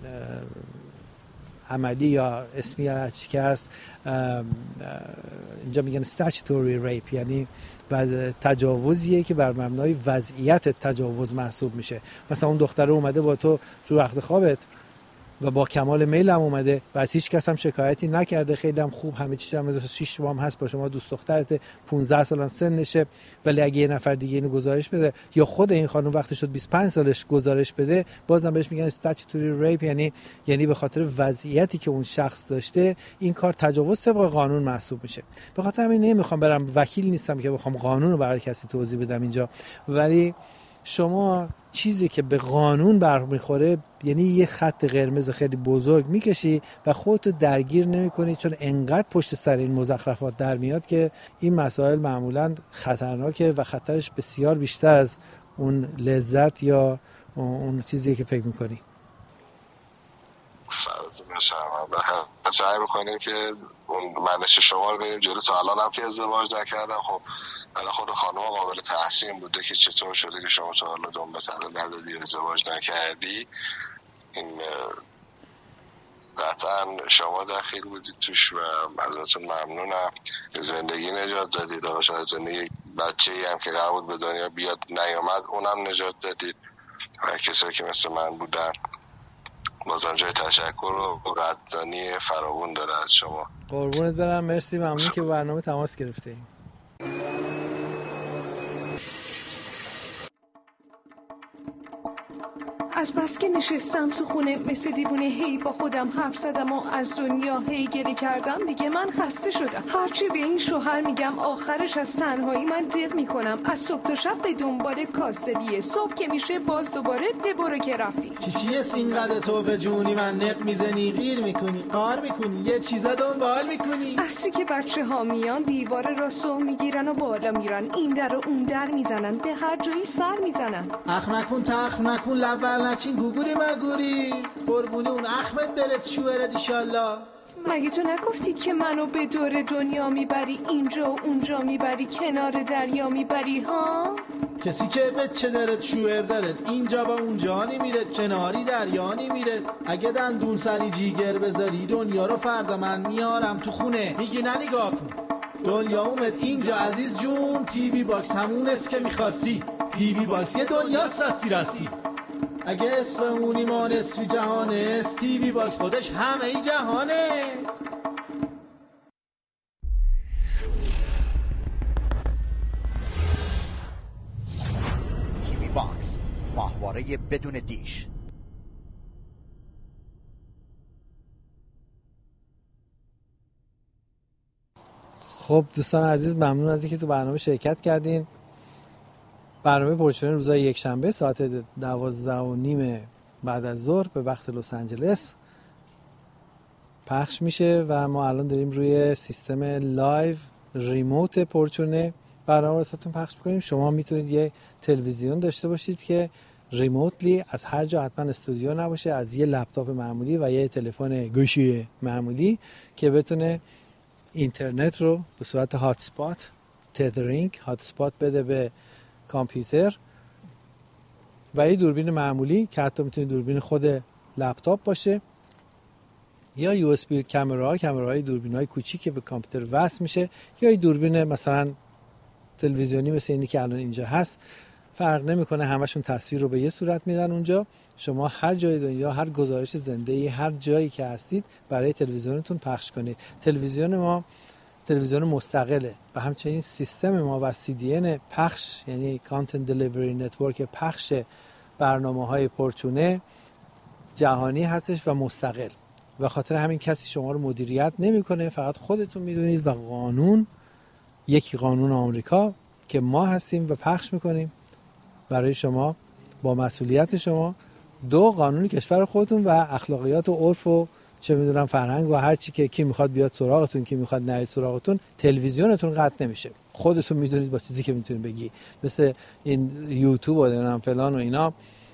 عملی یا اسمی یا هر چی که هست، اینجا میگن statutory rape، یعنی تجاوزیه که بر مبنای وضعیت تجاوز محسوب میشه. مثلا اون دختره اومده با تو تو رخت خوابت و با کمال میل هم اومده و از هیچ کس هم شکایتی نکرده، خیلی هم خوب همه چیز هم شش ماه هم هست با شما، دوست دخترت پانزده سال سنشه، ولی اگه یه نفر دیگه اینو گزارش بده یا خود این خانم وقتی شد بیست و پنج سالش گزارش بده، بازم بهش میگن statutory rape، یعنی یعنی به خاطر وضعیتی که اون شخص داشته این کار تجاوز طبق قانون محسوب میشه. به خاطر همین نمیخوام برم، وکیل نیستم که بخوام قانون رو برای کسی توضیح بدم اینجا، ولی شما چیزی که به قانون برمیخوره یعنی یه خط قرمز خیلی بزرگ میکشی و خودتو درگیر نمیکنی، چون انقدر پشت سر این مزخرفات در میاد که این مسائل معمولا خطرناکه و خطرش بسیار بیشتر از اون لذت یا اون چیزی که فکر میکنی. سعی میکنیم که اون منش شما رو بریم جلو. تا الان هم که ازدواج نکردم، خب حالا خود خانم قابل تحسین بوده که چطور شده که شما تا حالا دنبال بطلع ندادی، ازدواج نکردی. این قطعا شما دخیل بودید توش و ازتون ممنونم. زندگی نجات دادید، شاید زندگی بچه‌ای هم که قرار بود به دنیا بیاد نیامد اونم نجات دادید و کسایی که مثل من بودن. بازم جای تشکر و قدردانی فراوون داره از شما. قربونت برم، مرسی، ممنون که برنامه تماس گرفتید. از بس که نشستم تو خونه مثل دیوونه هی با خودم حرف زدم و از دنیا هی گریه کردم. دیگه من خسته شدم. هرچی به این شوهر میگم آخرش از تنهایی من دق میکنم. از صبح تا شب به دنبال کاسبیه، صبح که میشه باز دوباره دبرو که رفتی. چی چیه سینقدر تو به جونی من نق میزنی، غیر میکنی، قار میکنی، یه چیزا دنبال میکنی. اصری که بچه ها میان دیوار راستو میگیرن و بالا میرن، این در و اون در میزنن، به هر جایی سر میزنن. اخ نکن تخ نکن لول نچین گوگوری مگوری، قربونی اون احمد برد شوهرت ایشالله. مگه تو نگفتی که منو به دور دنیا میبری، اینجا و اونجا میبری، کنار دریا میبری ها؟ کسی که بچه دارد شوهر دارد، اینجا با اونجا نمیره، کناری دریا نمیره. اگه دندون سری جیگر بذاری دنیا رو فردا من میارم تو خونه. میگی نه نگاه کن دنیا اومد اینجا عزیز جون، تی وی باکس همون است که میخواستی. تی وی باکس یه دنیاست راستی راستی. اگه اسم اونی ما نصفی جهانه است، تی وی باکس خودش همه ای جهانه. تی وی باکس، ماهواره بدون دیش. خب دوستان عزیز، ممنون از اینکه تو برنامه شرکت کردین. برنامه پرچونه روزهای یک شنبه ساعت دوازده و نیم بعد از ظهر به وقت لس آنجلس پخش میشه و ما الان داریم روی سیستم لایو ریموت پرچونه برنامه رو واسهتون پخش میکنیم. شما میتونید یه تلویزیون داشته باشید که ریموتلی از هر جا، حتما استودیو نباشه، از یه لپتاپ معمولی و یه تلفن گوشی معمولی که بتونه اینترنت رو به صورت هات اسپات، تethering هات اسپات بده به کامپیوتر و یه دوربین معمولی که حتی میتونه دوربین خود لپتاپ باشه یا یو اس بی کامراها، کامراهای دوربین‌های کوچیک که به کامپیوتر وصل میشه، یا یه دوربین مثلا تلویزیونی مثل اینی که الان اینجا هست. فرق نمیکنه، همشون تصویر رو به یه صورت میدن اونجا. شما هر جای دنیا، هر گزارش زنده‌ای، هر جایی که هستید برای تلویزیونتون پخش کنید. تلویزیون ما تلویزیون مستقله و همچنین سیستم ما و سی دی ان پخش، یعنی کانتنت دلیوری نتورک پخش برنامه‌های پرچونه جهانی هستش و مستقل. و خاطر همین کسی شما رو مدیریت نمی‌کنه، فقط خودتون میدونید و قانون، یکی قانون آمریکا که ما هستیم و پخش می‌کنیم برای شما با مسئولیت شما، دو قانون کشور خودتون و اخلاقیات و عرف و چه میدونم فرهنگ و هر چی که کی میخواد بیاد سراغتون، کی میخواد نیاد سراغتون. تلویزیونتون قطع نمیشه، خودتون میدونید با چیزی که میتونید بگی. مثل این یوتیوب و نمیدونم فلان و اینا،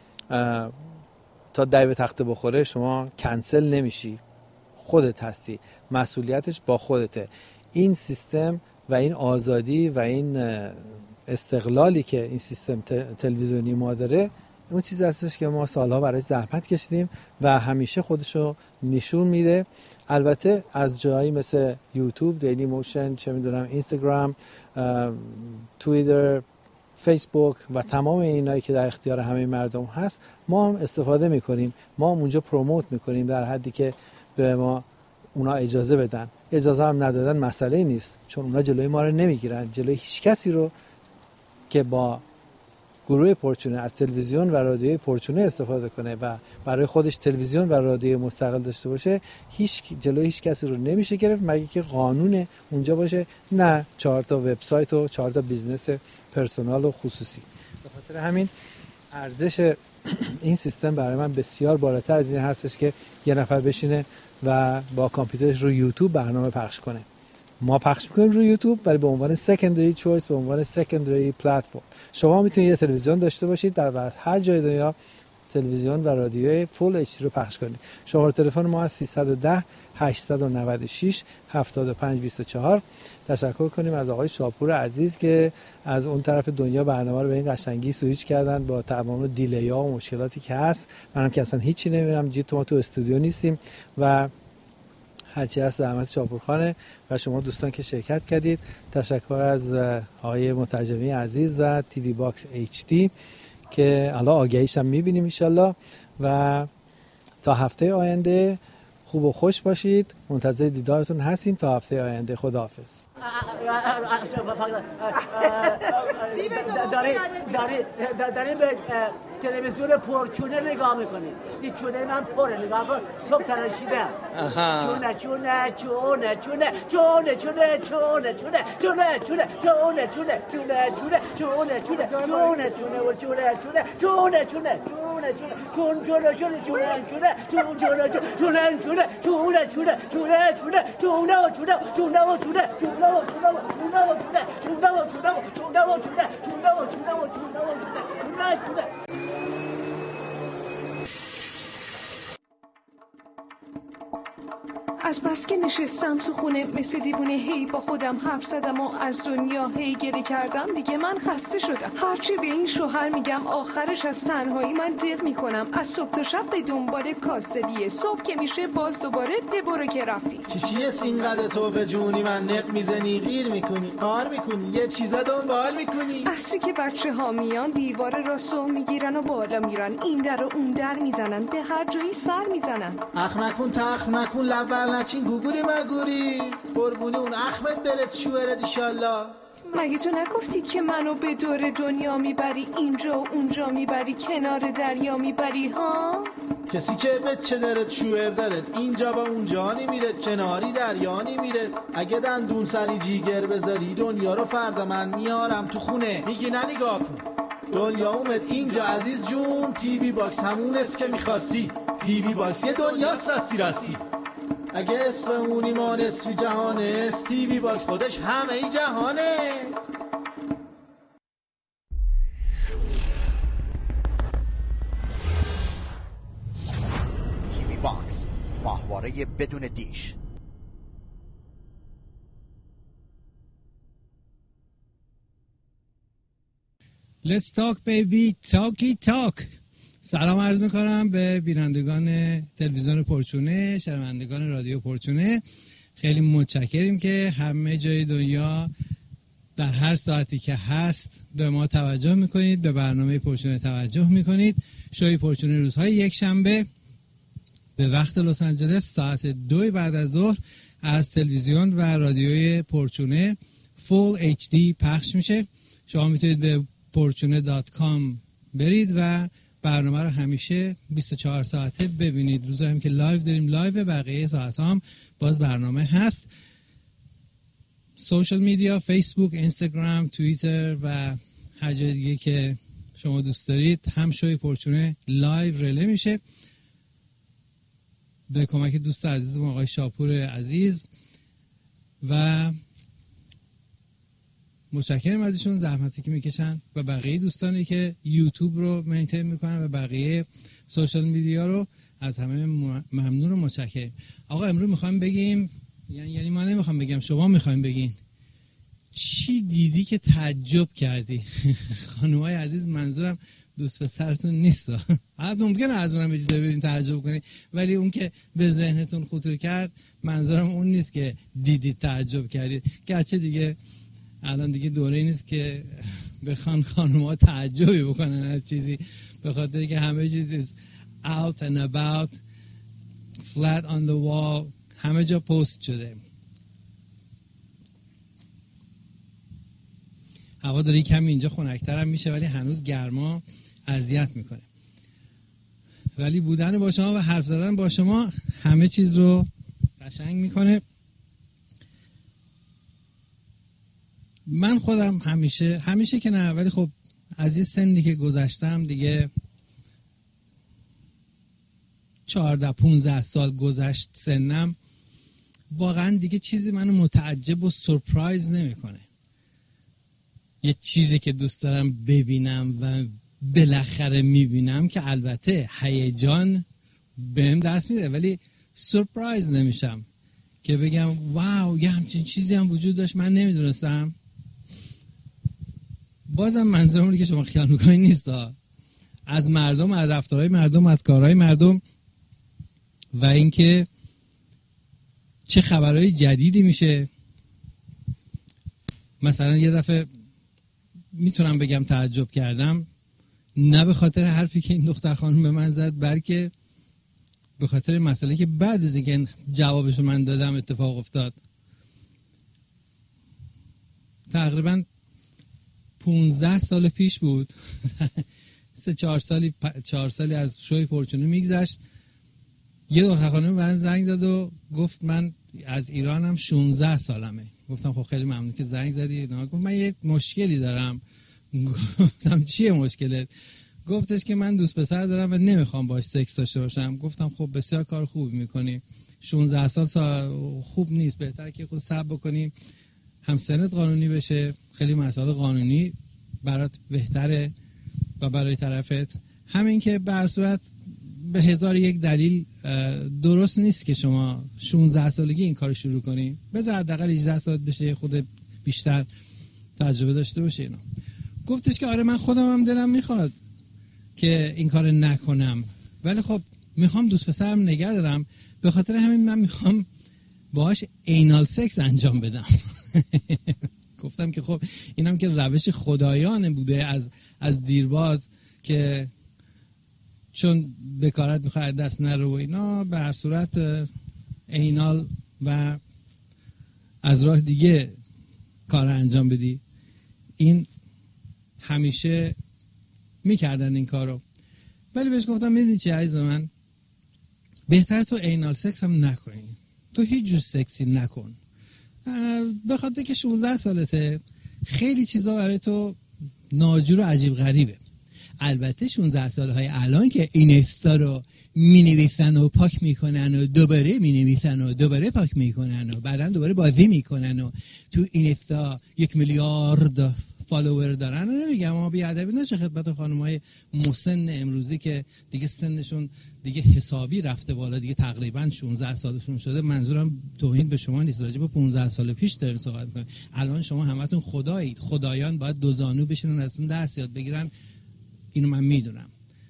تا دای به تخته بخوره شما کنسل نمیشی، خودت هستی، مسئولیتش با خودته. این سیستم و این آزادی و این استقلالی که این سیستم تلویزیونی ما داره، اون چیزی هستش که ما سالها برای زحمت کشیدیم و همیشه خودشو نشون میده. البته از جایی مثل یوتیوب، دیلی موشن، چه میدونم اینستاگرام، توییتر، فیسبوک و تمام اینایی که در اختیار همه مردم هست، ما هم استفاده میکنیم. ما هم اونجا پروموت میکنیم در حدی که به ما اونا اجازه بدن. اجازه هم ندادن مسئله نیست، چون اونا جلوی ما رو نمیگیرن، جلوی هیچ کسی رو که با گروه پرچونه از تلویزیون و رادیوی پرچونه استفاده کنه و برای خودش تلویزیون و رادیو مستقل داشته باشه، هیچ جلوی هیچ کسی رو نمیشه گرفت مگه که قانون اونجا باشه، نه چهار تا وبسایت و چهار تا بیزنس پرسونال و خصوصی. به خاطر همین ارزش این سیستم برای من بسیار بالاتر از این هستش که یه نفر بشینه و با کامپیوترش رو یوتیوب برنامه پخش کنه. ما پخش میکنیم روی یوتیوب ولی به عنوان سکندری چویس، به عنوان سکندری پلتفرم. شما میتونید یه تلویزیون داشته باشید در هر جای دنیا تلویزیون و رادیوی فول اچ دی رو پخش کنید. شماره تلفن ما از سیصد و ده هشتصد و نود و شش هفتاد و پنج بیست و چهار. تشکر کنیم از آقای شاپور عزیز که از اون طرف دنیا برنامه رو به این قشنگی سویچ کردن با تمام دیلی ها و مشکلاتی که هست. منم که اصلا هیچی نمیرم، جیت ما تو استودیو نیستیم و هرچی هست زحمت شاپورخانه و شما دوستان که شرکت کردید. تشکر از آقای مترجمی عزیز و تیوی باکس اچ دی که حالا آگهیش هم میبینیم انشالله. و تا هفته آینده خوب و خوش باشید، منتظر دیدارتون هستیم. تا هفته آینده، خداحافظ. داری داری داری به تلویزیون پرچونه نگاه میکنی. این چونه من پره، نگاه کن. صبح تراشیدم. چونه چونه چونه چونه چونه چونه چونه چونه چونه چونه چونه چونه چونه چونه چونه چونه چونه چونه و چونه چونه چونه چونه چونه چونه چونه چونه چونه چونه چونه چونه چونه چونه چونه چونه چونه چونه چونه و چونه چونه و چونه چونه و چونه و چونه و چونه چونه و چونه و چونه و چونه چونه و چونه و چونه و چونه چونه چونه. از بس که نشستم تو خونه مثل دیوونه هی با خودم حرف زدم و از دنیا هی گریه کردم، دیگه من خسته شدم. هرچی به این شوهر میگم آخرش از تنهایی من دق میکنم. از صبح تا شب به دنبال کاسبیه، صبح که میشه باز دوباره دبرو که رفتی. چی چیه سینقدر تو به جونی من نق میزنی، غیر میکنی، قار میکنی، یه چیزا دنبال میکنی. عصری که بچه ها میان دیوار راستو میگیرن و بالا میرن، این در و اون در میزنن، به هر جایی سر میزنن. اخ نکن تخ نکن لول نچین گوگوری مگوری، قربونی اون اخمت برد شوهرت ایشالله. مگه تو نگفتی که منو به دور دنیا میبری، اینجا و اونجا میبری، کنار دریا میبری ها؟ کسی که بچه دارد شوهر دارد، اینجا با اونجانی میره، کناری دریانی میره. اگه دندون سری جیگر بذاری دنیا رو فردا من میارم تو خونه. میگی نه نگاه کن دنیا اومد اینجا عزیز جون، تیوی باکس همون است که میخواستی. تیوی باکس یه دنیاست راستی راستی. اگه اسم اونی ما نصفی جهانه است، تیوی باکس خودش همه ای جهانه. تیوی باکس، ماهواره بدون دیش. Let's talk baby, talky talk. سلام عرض میکنم به بینندگان تلویزیون پرچونه، شنوندگان رادیو پرچونه. خیلی متشکریم که همه جای دنیا در هر ساعتی که هست به ما توجه میکنید، به برنامه پرچونه توجه میکنید. شوی پرچونه روزهای یک شنبه به وقت لس آنجلس ساعت دو بعد از ظهر از تلویزیون و رادیوی پرچونه فول اچ دی پخش میشه. شما میتونید به پرچونه دات کام برید و برنامه رو همیشه بیست و چهار ساعته ببینید. روزایی هم که لایو داریم لایو، بقیه ساعت هم باز برنامه هست. سوشال میدیا، فیسبوک، اینستاگرام، توییتر و هر جای دیگه که شما دوست دارید هم شوی پرچونه لایو رله میشه به کمک دوست عزیزم آقای شاپور عزیز و متشکرم ازشون، زحمتی که میکشن و بقیه دوستانی که یوتیوب رو مینتین میکنن و بقیه سوشال میدیا رو از همه ممنون و متشکرم. آقا امروز میخوایم بگیم، یعنی یعنی ما نمیخوام بگم، شما میخوایم بگین چی دیدی که تعجب کردی؟ خانومای عزیز، منظورم دوست پسرتون نیست. حتی ممکنه از اونم به چیزایی برین تعجب کنی، ولی اون که به ذهنتون خطور کرد منظورم اون نیست که دیدید تعجب کردید. گرچه دیگه الان دیگه دوره نیست که بخوان خانم‌ها تعجبی بکنن از چیزی، به خاطر که همه چیز is out and about, flat on the wall، همه جا پست شده. هوا داره کمی اینجا خنک‌تر هم میشه ولی هنوز گرما اذیت میکنه. ولی بودن با شما و حرف زدن با شما همه چیز رو قشنگ میکنه. من خودم همیشه همیشه که نه، ولی خب از یه سنی که گذشتم دیگه چهارده پونزده سال گذشت سنم، واقعا دیگه چیزی منو متعجب و سورپرایز نمیکنه. یه چیزی که دوست دارم ببینم و بالاخره میبینم که البته هیجان بهم دست میده، ولی سورپرایز نمیشم که بگم واو یه همچین چیزی هم وجود داشت من نمیدونستم. بازم منظورم اینه که شما خیال میکنید نیست از مردم، از رفتارهای مردم، از کارهای مردم و اینکه چه خبرهای جدیدی میشه. مثلا یه دفعه میتونم بگم تعجب کردم، نه به خاطر حرفی که این دختر خانم به من زد، بلکه به خاطر مسئله که بعد از اینکه جوابشو من دادم اتفاق افتاد. تقریبا پونزده سال پیش بود سه چهار سالی چهار سالی از شوی پرچونی میگذشت، یه دختر خانم به من زنگ زد و گفت من از ایرانم، شانزده سالمه. گفتم خب خیلی ممنون که زنگ زدی. گفت من یه مشکلی دارم. گفتم چیه مشکلت؟ گفتش که من دوست پسر دارم و نمیخوام باش سکس داشته باشم. گفتم خب بسیار کار خوبی میکنی، شانزده سال, سال خوب نیست، بهتره که خود صبر بکنی هم سنت قانونی بشه، خیلی مسائل قانونی برات بهتره و برای طرفت. همین که به هر صورت به هزار یک دلیل درست نیست که شما شانزده سالگی این کار شروع کنی، بذار حداقل هجده سال بشه خود بیشتر تجربه داشته باشه. اینا گفتش که آره من خودم هم دلم میخواد که این کار نکنم، ولی خب میخوام دوست پسرم نگه دارم، به خاطر همین من میخوام باهاش اینال سکس انجام بدم. گفتم که خب اینم که روش خدایانه بوده از از دیرباز که چون بکارت میخواه دست نرو و اینا، به هر صورت اینال و از راه دیگه کار انجام بدی. این همیشه میکردن این کارو، ولی بهش گفتم میدونی چی عزیز من، بهتر تو اینال سکس هم نکنی، تو هیچ جور سکسی نکن، به خاطر که شانزده سالته، خیلی چیزا برای تو ناجور و عجیب غریبه. البته شانزده سالهای الان که اینستا رو می نویسن و پاک میکنن و دوباره می نویسن و دوباره پاک میکنن و بعدا دوباره بازی میکنن و تو اینستا یک میلیارد فالوور دارن، و نمیگم اما بیادبی نشه خدمت خانم‌های مسن امروزی که دیگه سنشون دیگه حسابی رفته بالا، دیگه تقریبا شانزده سالشون شده. منظورم توهین به شما نیست، راجع به پانزده سال پیش داریم صحبت می‌کنیم. الان شما همتون خدایید، خدایان باید دو زانو بشینن ازتون درس یاد بگیرن، اینو من میدونم.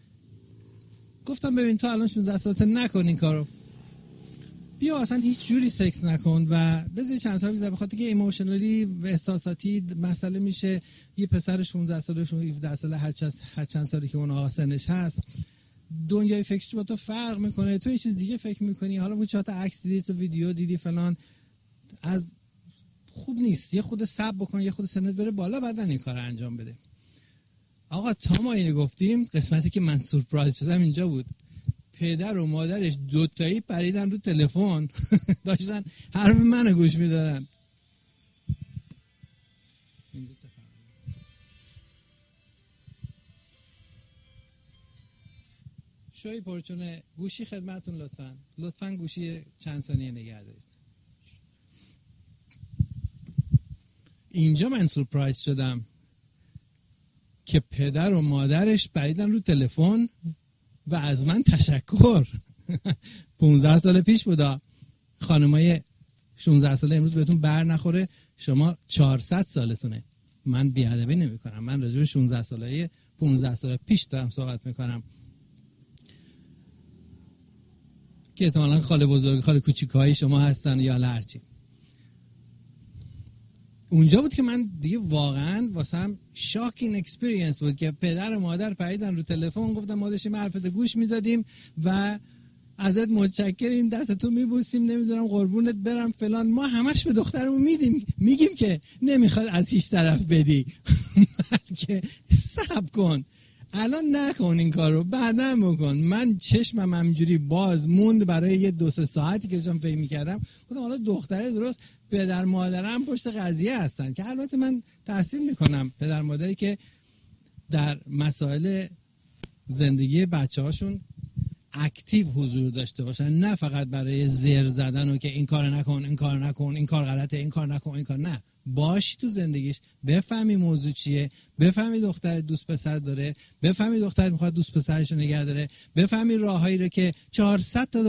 گفتم ببین تو الان شانزده سالته، نکن این کارو، بیا اصلا هیچ جوری سکس نکن و بذار چند سال بذار، بخاطر که ایموشنالی و احساساتی مسئله میشه. یه پسر شانزده ساله هفده ساله هر چند هر چند سالی که اون آقا سنش هست، دنیای فکرش با تو فرق میکنه، تو یه چیز دیگه فکر میکنی، حالا بود چهار تا عکس دیدی، تو ویدیو دیدی فلان، از خوب نیست. یه خود صبر بکن، یه خود سنت بره بالا، بعدن این کار انجام بده. آقا تا ما اینو گفتیم، قسمتی که من سورپرایز شدم اینجا بود. پدر و مادرش دوتایی پریدن رو تلفن داشتن حرف منو گوش میدادن. شوی پرچونه گوشی خدمتون لطفاً لطفاً گوشی چند ثانیه نگه دارید. اینجا من سورپرایز شدم که پدر و مادرش پریدن رو تلفن و از من تشکر. پانزده سال پیش بودا. خانمای شانزده ساله امروز بهتون بر نخوره، شما چهارصد سالتونه. من بی‌ادبی نمی‌کنم، من راجع به شانزده ساله پانزده سال پیش دارم صحبت می‌کنم که احتمالاً خاله بزرگ خاله کوچیک‌های شما هستن یا هرچی. اونجا بود که من دیگه واقعا واسم شاکینگ اکسپریانس بود که پدر و مادر پریدن رو تلفن، گفتم ما داشتیم حرفت گوش میدادیم و ازت متشکریم، دستتو میبوسیم، نمیدونم قربونت برم فلان. ما همش به دخترمون میدیم میگیم که نمیخواد از هیچ طرف بدی. که صبر کن، الان نکن این کارو، بعدا بکن. من چشمم همینجوری باز موند برای یه دو سه ساعتی که داشتم فکر می‌کردم، گفتم حالا دختره درست پدر مادرم پشت قضیه هستن، که البته من تحسین میکنم پدر مادری که در مسائل زندگی بچه هاشون اکتیو حضور داشته باشن، نه فقط برای زر زدن و که این کار نکن این کار نکن این کار غلطه این کار نکن این کار، نه، باشی تو زندگیش، بفهمی موضوع چیه، بفهمی دختر دوست پسر داره، بفهمی دختر میخواد دوست پسرش رو نگه داره، بفهمی راههایی رو که چهارصد تا